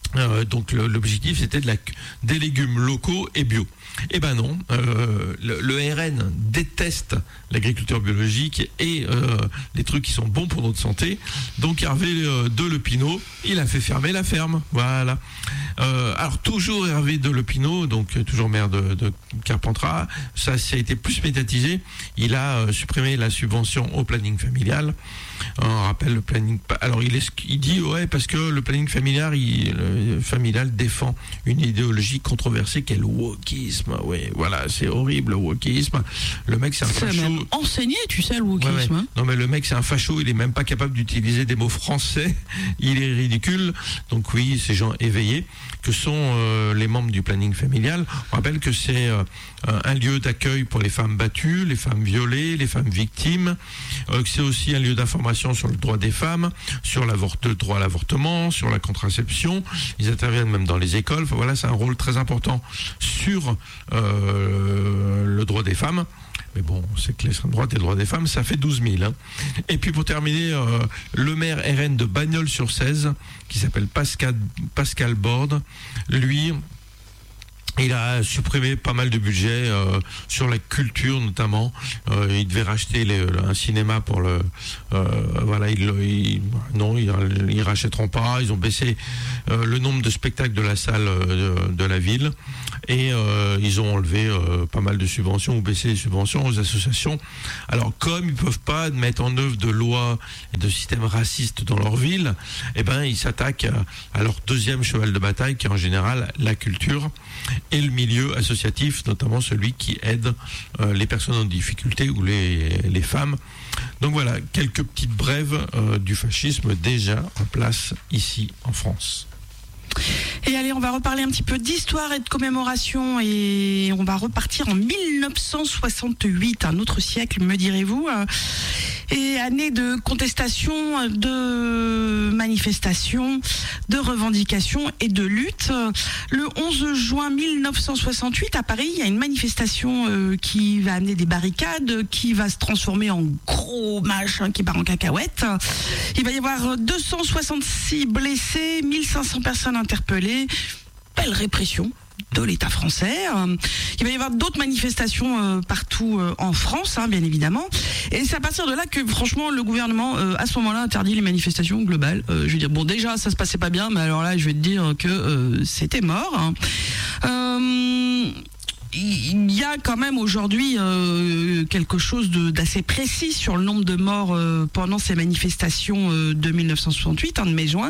[SPEAKER 2] Euh, donc le, l'objectif c'était de la, des légumes locaux et bio. Eh ben non, euh, le, le R N déteste l'agriculture biologique et euh, les trucs qui sont bons pour notre santé. Donc Hervé euh, de Lepinot, il a fait fermer la ferme. Voilà. Euh, alors toujours Hervé de Lepinot, donc toujours maire de, de Carpentras, ça, ça a été plus médiatisé. Il a euh, supprimé la subvention au planning familial. On rappelle le planning. Alors il, est, il dit ouais parce que le planning familial, il, le familial défend une idéologie controversée qu'est le wokisme. Ouais, voilà, c'est horrible le wokisme. Le mec c'est un
[SPEAKER 1] c'est
[SPEAKER 2] facho.
[SPEAKER 1] même enseigné, tu sais, le wokisme. Ouais, ouais.
[SPEAKER 2] Hein. Non mais le mec c'est un facho. Il est même pas capable d'utiliser des mots français. Il est ridicule. Donc oui, ces gens éveillés que sont euh, les membres du planning familial. On rappelle que c'est euh, un lieu d'accueil pour les femmes battues, les femmes violées, les femmes victimes. Euh, que c'est aussi un lieu d'information sur le droit des femmes, sur le droit à l'avortement, sur la contraception. Ils interviennent même dans les écoles. Enfin, voilà, c'est un rôle très important sur euh, le droit des femmes. Mais bon, c'est que l'extrême droite et le droit des femmes, ça fait douze mille. Hein. Et puis pour terminer, euh, le maire R N de Bagnols-sur-Cèze, qui s'appelle Pascal, Pascal Borde, lui... il a supprimé pas mal de budget euh, sur la culture notamment. Euh, il devait racheter les, un cinéma pour le. Euh, voilà, il, il, non, ils, ils rachèteront pas. Ils ont baissé euh, le nombre de spectacles de la salle euh, de, de la ville et euh, ils ont enlevé euh, pas mal de subventions ou baissé les subventions aux associations. Alors comme ils peuvent pas mettre en œuvre de lois et de systèmes racistes dans leur ville, eh ben ils s'attaquent à, à leur deuxième cheval de bataille qui est en général la culture. Et le milieu associatif, notamment celui qui aide euh, les personnes en difficulté ou les, les femmes. Donc voilà, quelques petites brèves euh, du fascisme déjà en place ici en France.
[SPEAKER 1] Et allez, on va reparler un petit peu d'histoire et de commémoration et on va repartir en mille neuf cent soixante-huit, un autre siècle, me direz-vous. Et année de contestation, de manifestation, de revendication et de lutte. Le onze juin mille neuf cent soixante-huit, à Paris, il y a une manifestation euh, qui va amener des barricades, qui va se transformer en gros machin qui part en cacahuète. Il va y avoir deux cent soixante-six blessés, mille cinq cents personnes interpellées. Belle répression de l'État français. Il va y avoir d'autres manifestations euh, partout euh, en France, hein, bien évidemment. Et c'est à partir de là que, franchement, le gouvernement, euh, à ce moment-là, interdit les manifestations globales. Euh, je veux dire, bon, déjà, ça se passait pas bien, mais alors là, je vais te dire que euh, c'était mort. Hein. Euh... Il y a quand même aujourd'hui euh, quelque chose de, d'assez précis sur le nombre de morts euh, pendant ces manifestations euh, de mille neuf cent soixante-huit, hein, de mai-juin.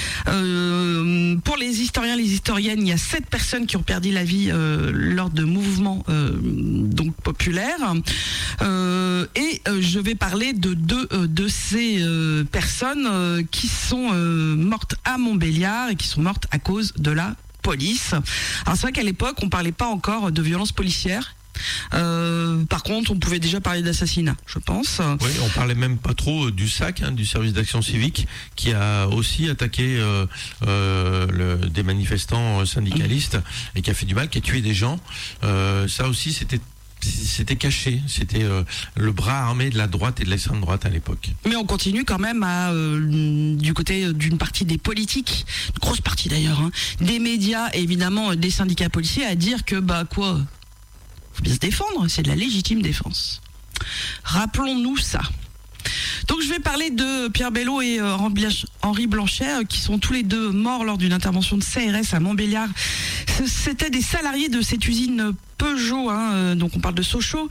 [SPEAKER 1] Euh, pour les historiens, les historiennes, il y a sept personnes qui ont perdu la vie euh, lors de mouvements euh, donc populaires. Euh, et euh, je vais parler de deux euh, de ces euh, personnes euh, qui sont euh, mortes à Montbéliard et qui sont mortes à cause de la police. Alors c'est vrai qu'à l'époque, on parlait pas encore de violence policière. Euh, par contre, on pouvait déjà parler d'assassinat, je pense.
[SPEAKER 2] Oui, on parlait même pas trop du S A C, hein, du service d'action civique, qui a aussi attaqué euh, euh, le, des manifestants syndicalistes et qui a fait du mal, qui a tué des gens. Euh, ça aussi, c'était C'était caché, c'était euh, le bras armé de la droite et de l'extrême droite à l'époque.
[SPEAKER 1] Mais on continue quand même à, euh, du côté d'une partie des politiques, une grosse partie d'ailleurs, hein, des médias et évidemment des syndicats policiers à dire que bah quoi, faut bien se défendre, c'est de la légitime défense. Rappelons-nous ça. Donc je vais parler de Pierre Bello et euh, Henri Blanchet euh, qui sont tous les deux morts lors d'une intervention de C R S à Montbéliard. C'était des salariés de cette usine Peugeot, hein, euh, donc on parle de Sochaux,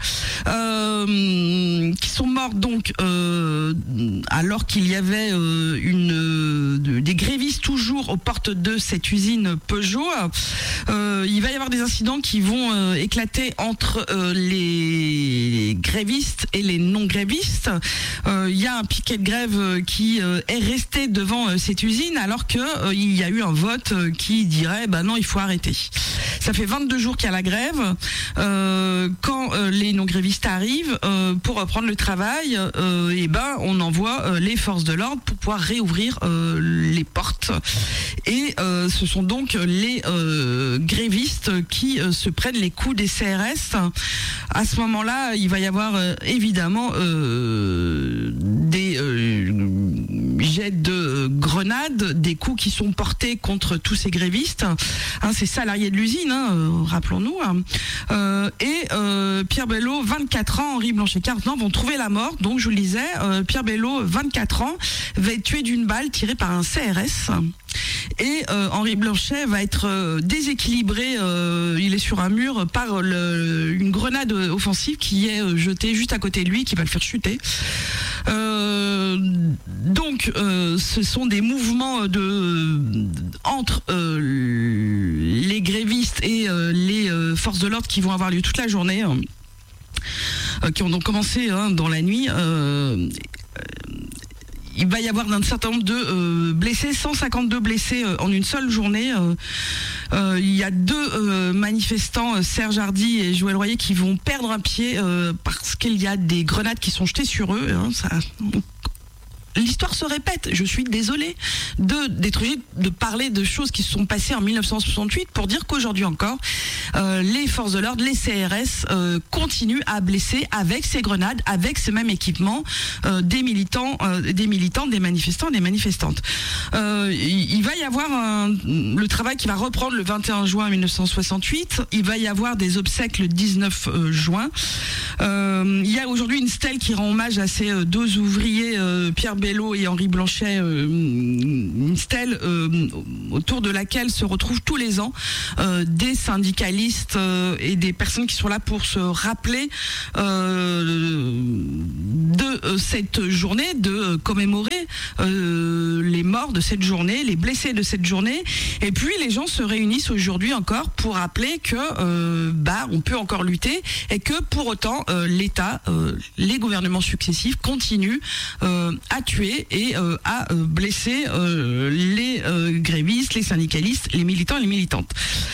[SPEAKER 1] euh, qui sont morts donc euh, alors qu'il y avait euh, une euh, des grévistes toujours aux portes de cette usine Peugeot. Euh, il va y avoir des incidents qui vont euh, éclater entre euh, les grévistes et les non-grévistes. Euh, il y a un piquet de grève qui euh, est resté devant euh, cette usine alors que euh, il y a eu un vote euh, qui dirait bah non, il faut arrêter. Ça fait vingt-deux jours qu'il y a la grève. Euh, quand euh, les non-grévistes arrivent euh, pour reprendre le travail, euh, et ben on envoie euh, les forces de l'ordre pour pouvoir réouvrir euh, les portes. Et euh, ce sont donc les euh, grévistes qui euh, se prennent les coups des C R S. À ce moment-là, il va y avoir euh, évidemment euh, des euh, jet de grenades, des coups qui sont portés contre tous ces grévistes, hein, ces salariés de l'usine, hein, euh, rappelons-nous, hein. euh, et euh, Pierre Bello, vingt-quatre ans, Henri Blanchet-Cardan vont trouver la mort. Donc je vous le disais, euh, Pierre Bello, vingt-quatre ans, va être tué d'une balle tirée par un C R S. Et euh, Henri Blanchet va être euh, déséquilibré, euh, il est sur un mur par le, une grenade offensive qui est euh, jetée juste à côté de lui, qui va le faire chuter. Euh, donc euh, ce sont des mouvements de entre euh, les grévistes et euh, les euh, forces de l'ordre qui vont avoir lieu toute la journée, euh, qui ont donc commencé hein, dans la nuit. Euh, Il va y avoir un certain nombre de euh, blessés, cent cinquante-deux blessés euh, en une seule journée. Euh, euh, il y a deux euh, manifestants, euh, Serge Hardy et Joël Royer, qui vont perdre un pied euh, parce qu'il y a des grenades qui sont jetées sur eux. Hein, ça, l'histoire se répète. Je suis désolée de, d'être obligée de parler de choses qui se sont passées en mille neuf cent soixante-huit pour dire qu'aujourd'hui encore, euh, les forces de l'ordre, les C R S, euh, continuent à blesser avec ces grenades, avec ces mêmes équipements, euh, des militants, euh, des militants, des manifestants, des manifestantes. Euh, il, il va y avoir un, le travail qui va reprendre le vingt et un juin mille neuf cent soixante-huit. Il va y avoir des obsèques le dix-neuf juin. Euh, il y a aujourd'hui une stèle qui rend hommage à ces euh, deux ouvriers, euh, Pierre Bello et Henri Blanchet, euh, une stèle euh, autour de laquelle se retrouvent tous les ans euh, des syndicalistes euh, et des personnes qui sont là pour se rappeler euh, de euh, cette journée, de euh, commémorer euh, les morts de cette journée, les blessés de cette journée. Et puis les gens se réunissent aujourd'hui encore pour rappeler que euh, bah on peut encore lutter et que pour autant euh, l'État, euh, les gouvernements successifs continuent euh, à tuer et euh, à euh, blesser euh, les euh, grévistes, les syndicalistes, les militants et les militantes.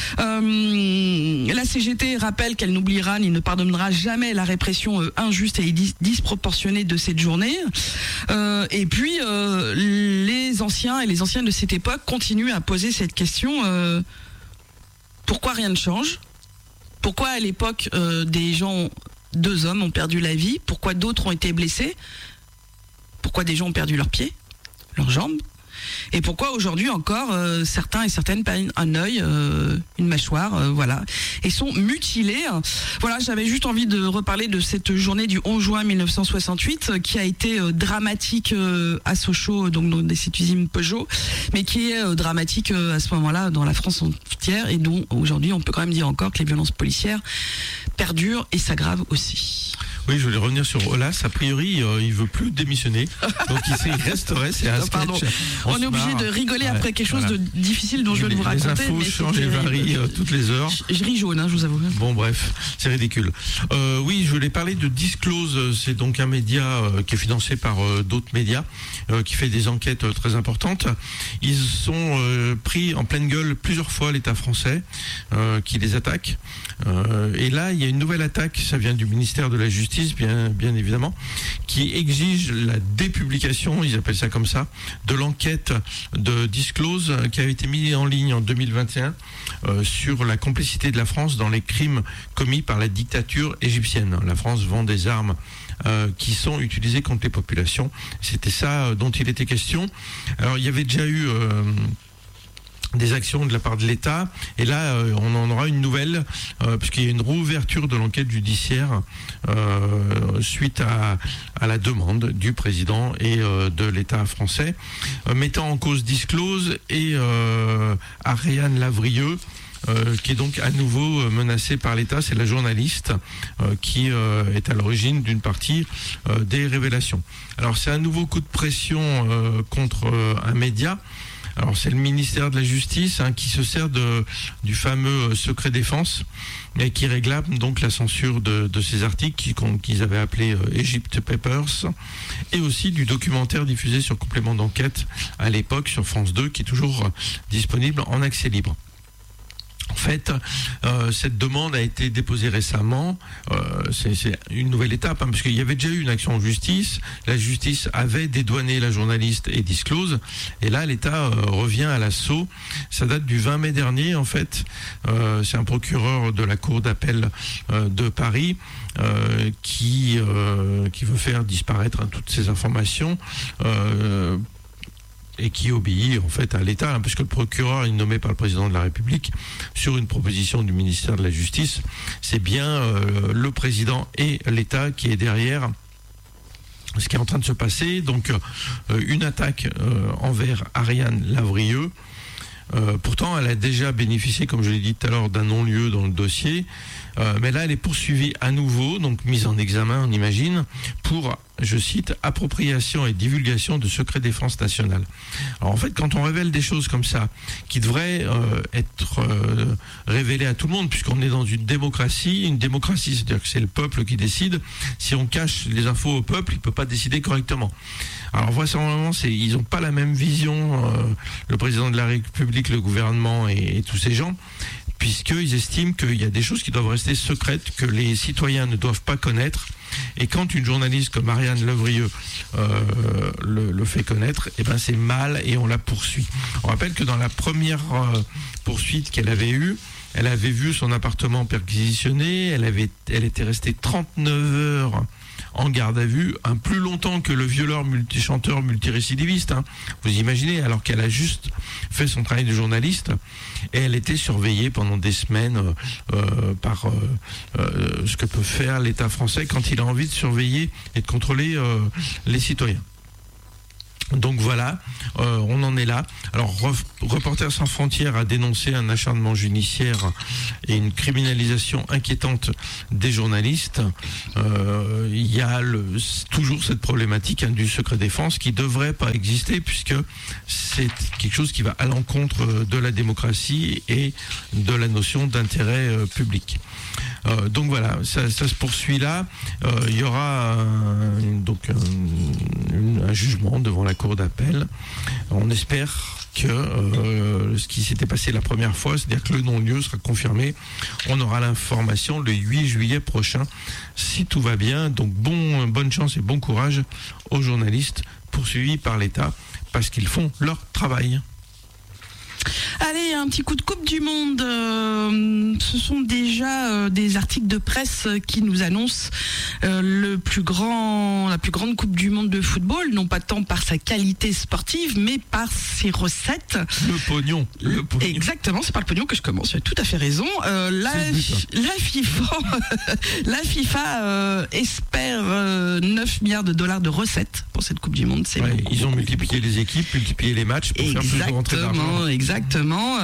[SPEAKER 1] Euh, la C G T rappelle qu'elle n'oubliera ni ne pardonnera jamais la répression euh, injuste et dis- disproportionnée de cette journée. Euh, et puis euh, les anciens et les anciennes de cette époque continuent à poser cette question euh, pourquoi rien ne change ? Pourquoi à l'époque euh, des gens, deux hommes ont perdu la vie ? Pourquoi d'autres ont été blessés ? Pourquoi des gens ont perdu leurs pieds, leurs jambes ? Et pourquoi aujourd'hui encore euh, certains et certaines perdent un œil, euh, une mâchoire, euh, voilà, et sont mutilés. Voilà, j'avais juste envie de reparler de cette journée du onze juin mille neuf cent soixante-huit euh, qui a été euh, dramatique euh, à Sochaux, donc dans cette usine Peugeot, mais qui est euh, dramatique euh, à ce moment-là dans la France entière et dont aujourd'hui on peut quand même dire encore que les violences policières perdurent et s'aggravent aussi.
[SPEAKER 2] Oui, je voulais revenir sur Olas. A priori, euh, il veut plus démissionner. Donc il, il resterait, c'est un
[SPEAKER 1] non, pardon.
[SPEAKER 2] sketch. On,
[SPEAKER 1] On est obligé de rigoler
[SPEAKER 2] ouais,
[SPEAKER 1] après quelque chose
[SPEAKER 2] voilà.
[SPEAKER 1] de difficile dont je vais
[SPEAKER 2] les,
[SPEAKER 1] vous raconter.
[SPEAKER 2] Les infos
[SPEAKER 1] mais
[SPEAKER 2] changent et varient euh, toutes les heures.
[SPEAKER 1] Je, je ris jaune, hein, je vous avoue.
[SPEAKER 2] Bon, bref, c'est ridicule. Euh, oui, je voulais parler de Disclose. C'est donc un média euh, qui est financé par euh, d'autres médias, euh, qui fait des enquêtes euh, très importantes. Ils sont euh, pris en pleine gueule plusieurs fois l'État français, euh, qui les attaque. Euh, et là, il y a une nouvelle attaque. Ça vient du ministère de la Justice, bien, bien évidemment, qui exige la dépublication, ils appellent ça comme ça, de l'enquête de Disclose qui avait été mise en ligne en deux mille vingt et un euh, sur la complicité de la France dans les crimes commis par la dictature égyptienne. La France vend des armes euh, qui sont utilisées contre les populations. C'était ça dont il était question. Alors, il y avait déjà eu... Euh, des actions de la part de l'État, et là euh, on en aura une nouvelle euh, puisqu'il y a une réouverture de l'enquête judiciaire euh, suite à, à la demande du président et euh, de l'État français, euh, mettant en cause Disclose et euh, Ariane Lavrieux, Euh, qui est donc à nouveau euh, menacée par l'État. C'est la journaliste euh, qui euh, est à l'origine d'une partie euh, des révélations. Alors c'est un nouveau coup de pression euh, contre euh, un média. Alors c'est le ministère de la Justice hein, qui se sert de, du fameux euh, secret défense et qui réclame donc la censure de, de ces articles qui, qu'ils avaient appelé euh, Egypt Papers, et aussi du documentaire diffusé sur complément d'enquête à l'époque sur France deux qui est toujours euh, disponible en accès libre. En fait, euh, cette demande a été déposée récemment. Euh, c'est, c'est une nouvelle étape, hein, parce qu'il y avait déjà eu une action en justice. La justice avait dédouané la journaliste et Disclose. Et là, l'État euh, revient à l'assaut. Ça date du vingt mai dernier, en fait. Euh, c'est un procureur de la Cour d'appel euh, de Paris euh, qui, euh, qui veut faire disparaître hein, toutes ces informations. Euh, et qui obéit en fait à l'État, hein, parce que le procureur est nommé par le président de la République sur une proposition du ministère de la Justice. C'est bien euh, le président et l'État qui est derrière ce qui est en train de se passer. Donc euh, une attaque euh, envers Ariane Lavrieux. Euh, pourtant, elle a déjà bénéficié, comme je l'ai dit tout à l'heure, d'un non-lieu dans le dossier. Euh, mais là, elle est poursuivie à nouveau, donc mise en examen, on imagine, pour, je cite, appropriation et divulgation de secrets défense nationale. Alors en fait, quand on révèle des choses comme ça, qui devraient euh, être euh, révélées à tout le monde, puisqu'on est dans une démocratie, une démocratie, c'est-à-dire que c'est le peuple qui décide. Si on cache les infos au peuple, il ne peut pas décider correctement. Alors vraisemblablement, c'est, ils n'ont pas la même vision, euh, le président de la République, le gouvernement et, et tous ces gens, puisqu'ils estiment qu'il y a des choses qui doivent rester secrètes, que les citoyens ne doivent pas connaître. Et quand une journaliste comme Ariane Lavrieux euh, le, le fait connaître, eh ben c'est mal et on la poursuit. On rappelle que dans la première euh, poursuite qu'elle avait eue, elle avait vu son appartement perquisitionné, elle, avait, elle était restée trente-neuf heures en garde à vue, un plus longtemps que le violeur multi-chanteur multirécidiviste, hein. Vous imaginez, alors qu'elle a juste fait son travail de journaliste, et elle était surveillée pendant des semaines euh, euh, par euh, euh, ce que peut faire l'État français quand il a envie de surveiller et de contrôler euh, les citoyens. Donc voilà, euh, on en est là. Alors Reporters sans frontières a dénoncé un acharnement judiciaire et une criminalisation inquiétante des journalistes. Euh, il y a le, toujours cette problématique, hein, du secret défense qui devrait pas exister, puisque c'est quelque chose qui va à l'encontre de la démocratie et de la notion d'intérêt euh, public. Euh, donc voilà, ça, ça se poursuit là. Euh, il y aura un, donc un, un jugement devant la cour d'appel. On espère que euh, ce qui s'était passé la première fois, c'est-à-dire que le non-lieu sera confirmé. On aura l'information le huit juillet prochain, si tout va bien. Donc bon, bonne chance et bon courage aux journalistes poursuivis par l'État, parce qu'ils font leur travail.
[SPEAKER 1] Allez, un petit coup de Coupe du Monde. Euh, ce sont déjà euh, des articles de presse qui nous annoncent euh, le plus grand, la plus grande Coupe du Monde de football, non pas tant par sa qualité sportive, mais par ses recettes.
[SPEAKER 2] Le pognon. Le pognon.
[SPEAKER 1] Exactement, c'est par le pognon que je commence. Tu as tout à fait raison. Euh, la, la FIFA, la FIFA euh, espère euh, neuf milliards de dollars de recettes pour cette Coupe du Monde. C'est
[SPEAKER 2] ouais,
[SPEAKER 1] beaucoup,
[SPEAKER 2] ils ont
[SPEAKER 1] beaucoup,
[SPEAKER 2] multiplié beaucoup. les équipes, multiplié les matchs pour
[SPEAKER 1] exactement,
[SPEAKER 2] faire plus de rentrées d'argent.
[SPEAKER 1] Exactement. Exactement.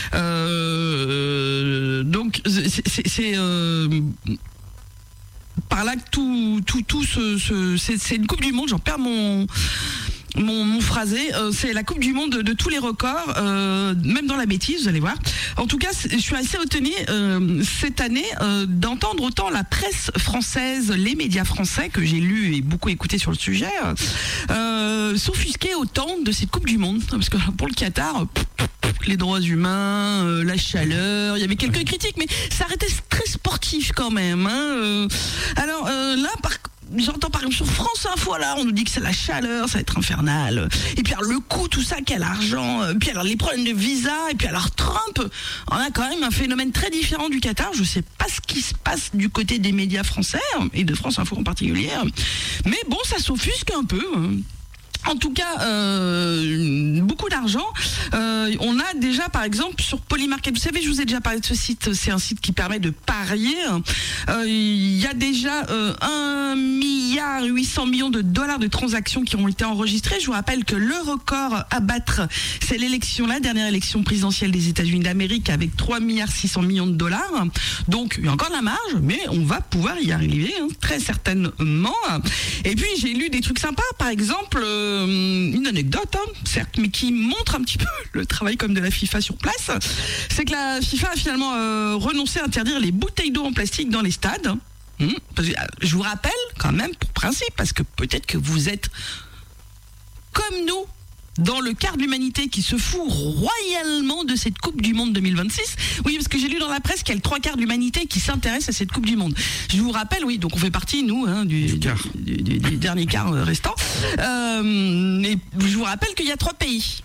[SPEAKER 1] Euh, donc c'est, c'est, c'est euh, par là que tout, tout, tout ce, ce c'est, c'est une Coupe du Monde. J'en perds mon. Mon, mon phrasé, euh, c'est la Coupe du Monde de, de tous les records, euh, même dans la bêtise, vous allez voir. En tout cas, je suis assez étonnée euh, cette année euh, d'entendre autant la presse française, les médias français que j'ai lus et beaucoup écouté sur le sujet, euh, s'offusquer autant de cette Coupe du Monde, parce que pour le Qatar, les droits humains, euh, la chaleur, il y avait quelques critiques, mais ça restait très sportif quand même. Hein, euh. Alors euh, là, par contre, j'entends par exemple sur France Info, là, on nous dit que c'est la chaleur, ça va être infernal. Et puis alors le coût, tout ça, quel argent. Puis alors les problèmes de visa. Et puis alors Trump, on a quand même un phénomène très différent du Qatar. Je sais pas ce qui se passe du côté des médias français, et de France Info en particulier. Mais bon, ça s'offusque un peu. En tout cas, euh, beaucoup d'argent. Euh, on a déjà, par exemple, sur Polymarket, vous savez, je vous ai déjà parlé de ce site, c'est un site qui permet de parier. Euh, il y a déjà euh, un milliard huit cents millions de dollars de transactions qui ont été enregistrées. Je vous rappelle que le record à battre, c'est l'élection, la dernière élection présidentielle des États-Unis d'Amérique, avec trois milliards six cents millions de dollars. Donc, il y a encore de la marge, mais on va pouvoir y arriver, hein, très certainement. Et puis, j'ai lu des trucs sympas, par exemple... Euh, une anecdote, hein, certes, mais qui montre un petit peu le travail comme de la FIFA sur place, c'est que la FIFA a finalement euh, renoncé à interdire les bouteilles d'eau en plastique dans les stades. Hum, parce que, je vous rappelle quand même pour principe, parce que peut-être que vous êtes comme nous dans le quart de l'humanité qui se fout royalement de cette Coupe du Monde deux mille vingt-six. Oui, parce que j'ai lu dans la presse qu'il y a le trois quarts de l'humanité qui s'intéresse à cette Coupe du Monde. Je vous rappelle, oui, donc on fait partie, nous, hein, du, du, du, du, du dernier quart restant. Euh, et je vous rappelle qu'il y a trois pays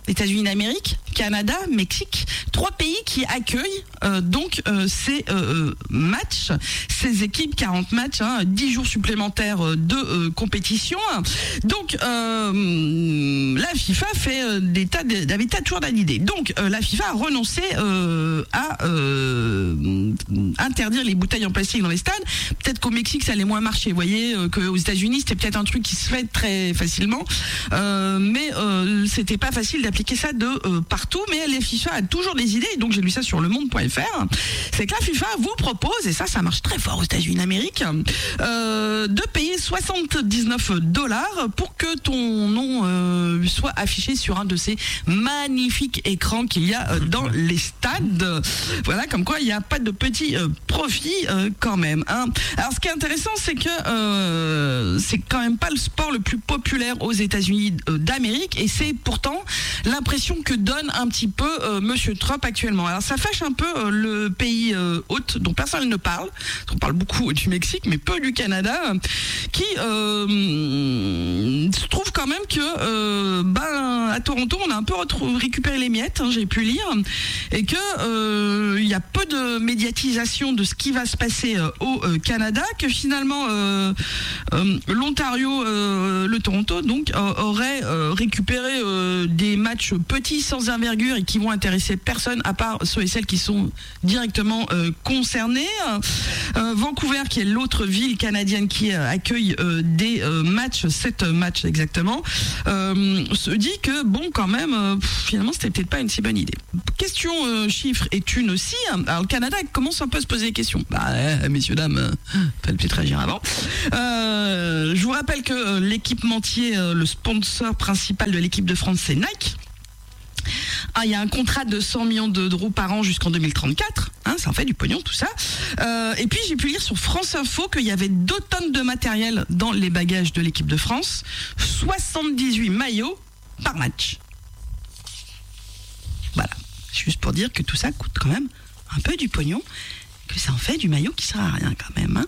[SPEAKER 1] États-Unis d'Amérique, Canada, Mexique, trois pays qui accueillent euh, donc euh, ces euh, matchs, ces équipes, quarante matchs, hein, dix jours supplémentaires de euh, compétition. Donc euh, la FIFA fait euh, des tas de, des tas de jours d'idées. Donc euh, la FIFA a renoncé euh, à euh, interdire les bouteilles en plastique dans les stades. Peut-être qu'au Mexique ça allait moins marcher, vous voyez, euh, qu'aux États-Unis c'était peut-être un truc qui se fait très facilement, euh, mais euh, c'était pas facile d'appliquer ça de euh, partout. Mais la FIFA a toujours des idées, donc j'ai lu ça sur le monde point f r. C'est que la FIFA vous propose, et ça ça marche très fort aux États-Unis d'Amérique, euh, de payer soixante-dix-neuf dollars pour que ton nom euh, soit affiché sur un de ces magnifiques écrans qu'il y a euh, dans les stades. Voilà, comme quoi il n'y a pas de petit euh, profit euh, quand même, hein. Alors ce qui est intéressant, c'est que euh, c'est quand même pas le sport le plus populaire aux États-Unis euh, d'Amérique, et c'est pourtant l'impression que donne un petit peu euh, Monsieur Trump actuellement. Alors ça fâche un peu euh, le pays euh, hôte dont personne ne parle. On parle beaucoup du Mexique, mais peu du Canada, euh, qui euh, se trouve quand même que euh, ben à Toronto on a un peu retrou- récupéré les miettes, hein, j'ai pu lire, et que euh, il y a peu de médiatisation de ce qui va se passer euh, au euh, Canada, que finalement euh, euh, l'Ontario, euh, le Toronto donc euh, aurait euh, récupéré euh, des matchs petits sans envergure et qui vont intéresser personne à part ceux et celles qui sont directement euh, concernés. Euh, Vancouver, qui est l'autre ville canadienne qui euh, accueille euh, des euh, matchs, sept matchs exactement, euh, se dit que bon quand même euh, pff, finalement c'était peut-être pas une si bonne idée. Question euh, chiffres et thunes aussi. Alors le Canada commence un peu à se poser des questions. Bah eh, messieurs dames, euh, fallait peut-être réagir avant. Euh, je vous rappelle que euh, l'équipementier, euh, le sponsor principal de l'équipe de France, c'est Nike. Ah, il y a un contrat de cent millions d'euros par an jusqu'en deux mille trente-quatre. Hein, ça en fait du pognon tout ça. Euh, et puis j'ai pu lire sur France Info qu'il y avait deux tonnes de matériel dans les bagages de l'équipe de France. soixante-dix-huit maillots par match. Voilà. Juste pour dire que tout ça coûte quand même un peu du pognon, que ça en fait du maillot qui sert à rien quand même, hein.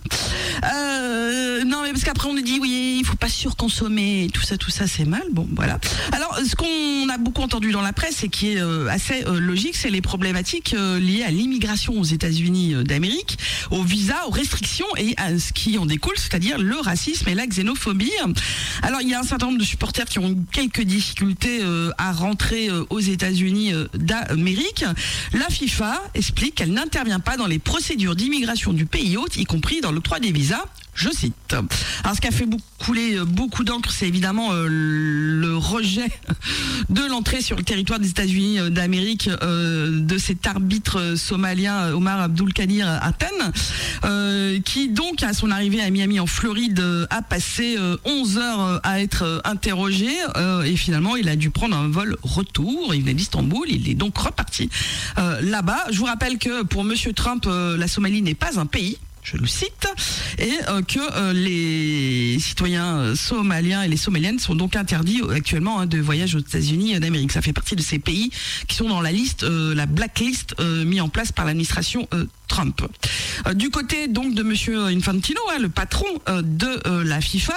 [SPEAKER 1] Euh, non mais parce qu'après on nous dit oui il faut pas surconsommer, tout ça tout ça c'est mal. Bon voilà. Alors ce qu'on a beaucoup entendu dans la presse et qui est euh, assez euh, logique, c'est les problématiques euh, liées à l'immigration aux États-Unis euh, d'Amérique, aux visas, aux restrictions et à ce qui en découle, c'est-à-dire le racisme et la xénophobie. Alors il y a un certain nombre de supporters qui ont eu quelques difficultés euh, à rentrer euh, aux États-Unis euh, d'Amérique. La FIFA explique qu'elle n'intervient pas dans les procédures d'immigration du pays hôte, y compris dans l'octroi des visas. Je cite. Alors ce qui a fait beaucoup, couler beaucoup d'encre, c'est évidemment euh, le rejet de l'entrée sur le territoire des États-Unis euh, d'Amérique euh, de cet arbitre somalien Omar Abdulkadir Aten, euh, qui donc à son arrivée à Miami en Floride euh, a passé euh, onze heures à être euh, interrogé euh, et finalement il a dû prendre un vol retour. Il venait d'Istanbul, il est donc reparti euh, là-bas. Je vous rappelle que pour Monsieur Trump, euh, la Somalie n'est pas un pays. Je le cite, et euh, que euh, les citoyens euh, somaliens et les somaliennes sont donc interdits euh, actuellement hein, de voyage aux États-Unis euh, d'Amérique. Ça fait partie de ces pays qui sont dans la liste, euh, la blacklist euh, mise en place par l'administration euh, Trump. Euh, du côté donc de Monsieur Infantino, hein, le patron euh, de euh, la FIFA,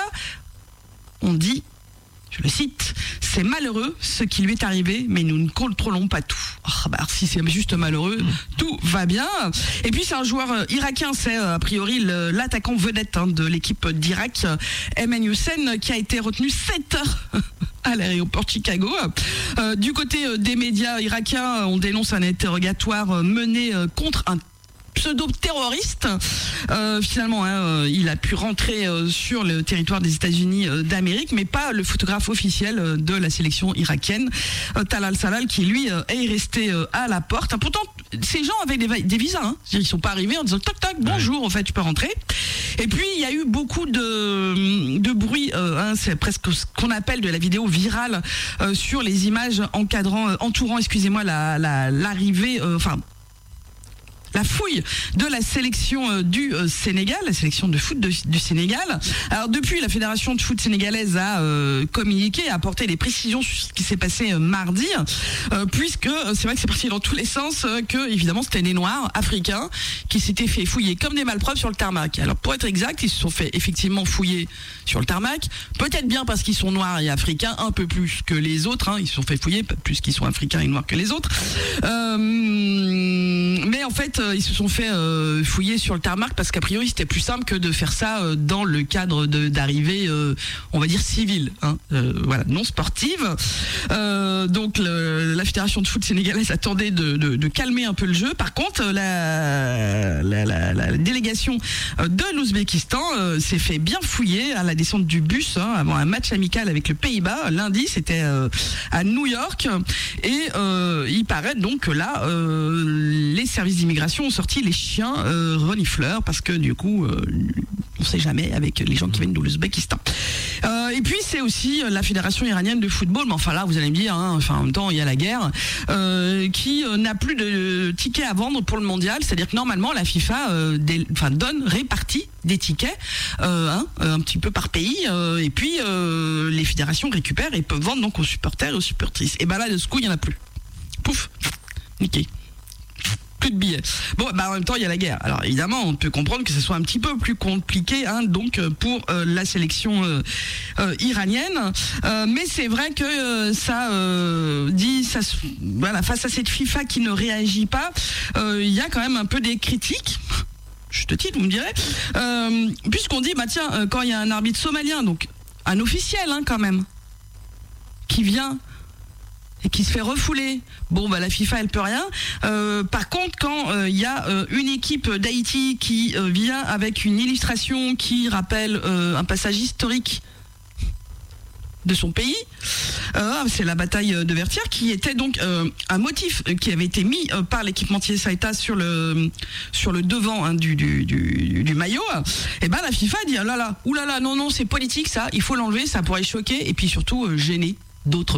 [SPEAKER 1] on dit, je le cite, c'est malheureux ce qui lui est arrivé, mais nous ne contrôlons pas tout. Oh, bah, si c'est juste malheureux, mmh. tout va bien. Et puis c'est un joueur euh, irakien, c'est euh, a priori le, l'attaquant vedette hein, de l'équipe d'Irak, euh, Ayman Hussein, qui a été retenu sept heures à l'aéroport de Chicago. Euh, du côté euh, des médias irakiens, on dénonce un interrogatoire euh, mené euh, contre un pseudo-terroriste. Euh, finalement, hein, euh, il a pu rentrer euh, sur le territoire des États-Unis euh, d'Amérique, mais pas le photographe officiel euh, de la sélection irakienne, euh, Talal Salal, qui lui euh, est resté euh, à la porte. Pourtant, ces gens avaient des, des visas. Hein. Ils sont pas arrivés en disant toc toc, bonjour, en fait, tu peux rentrer. Et puis, il y a eu beaucoup de, de bruit. Euh, hein, c'est presque ce qu'on appelle de la vidéo virale euh, sur les images encadrant, euh, entourant, excusez-moi, la, la, l'arrivée, euh, enfin. la fouille de la sélection euh, du euh, Sénégal, la sélection de foot de, du Sénégal. Alors depuis, la fédération de foot sénégalaise a euh, communiqué, a apporté des précisions sur ce qui s'est passé euh, mardi, euh, puisque euh, c'est vrai que c'est parti dans tous les sens, euh, que évidemment c'était des Noirs africains qui s'étaient fait fouiller comme des malpropres sur le tarmac. Alors pour être exact, ils se sont fait effectivement fouiller sur le tarmac, peut-être bien parce qu'ils sont noirs et africains un peu plus que les autres, hein. Ils se sont fait fouiller plus qu'ils sont africains et noirs que les autres. Euh, mais en fait, euh, ils se sont fait euh, fouiller sur le tarmac parce qu'a priori c'était plus simple que de faire ça euh, dans le cadre de, d'arrivée, euh, on va dire civile, hein, euh, voilà, non sportive. Euh, donc le, la fédération de foot sénégalaise attendait de, de, de calmer un peu le jeu. Par contre, la, la, la, la délégation de l'Ouzbékistan euh, s'est fait bien fouiller à la descente du bus, hein, avant un match amical avec le Pays-Bas. Lundi, c'était euh, à New York, et euh, il paraît donc que là, euh, les services d'immigration ont sorti les chiens euh, renifleurs, parce que du coup, euh, on sait jamais avec les gens qui viennent de l'Ouzbékistan. Euh, et puis c'est aussi la fédération iranienne de football, mais enfin là vous allez me dire, hein, enfin en même temps il y a la guerre, euh, qui euh, n'a plus de tickets à vendre pour le mondial. C'est-à-dire que normalement la FIFA euh, des, enfin, donne, répartit des tickets euh, hein, un petit peu par pays, euh, et puis euh, les fédérations récupèrent et peuvent vendre donc aux supporters et aux supportrices. Et ben là de ce coup il n'y en a plus. Pouf, niqué. Plus de billets. Bon, bah en même temps il y a la guerre. Alors évidemment on peut comprendre que ce soit un petit peu plus compliqué, hein, donc pour euh, la sélection euh, euh, iranienne. Euh, mais c'est vrai que euh, ça euh, dit, ça, voilà, face à cette FIFA qui ne réagit pas, il euh, y a quand même un peu des critiques. Je te titre, vous me direz. Euh, puisqu'on dit, bah tiens, euh, quand il y a un arbitre somalien, donc un officiel, hein, quand même, qui vient et qui se fait refouler, bon bah la FIFA elle peut rien. Euh, par contre, quand il euh, y a euh, une équipe d'Haïti qui euh, vient avec une illustration qui rappelle euh, un passage historique de son pays, euh, c'est la bataille de Vertières, qui était donc euh, un motif qui avait été mis euh, par l'équipementier Saïta sur le sur le devant, hein, du, du, du, du maillot. Et ben la FIFA dit ah là là, oulala, non non c'est politique ça, il faut l'enlever, ça pourrait choquer et puis surtout euh, gêner d'autres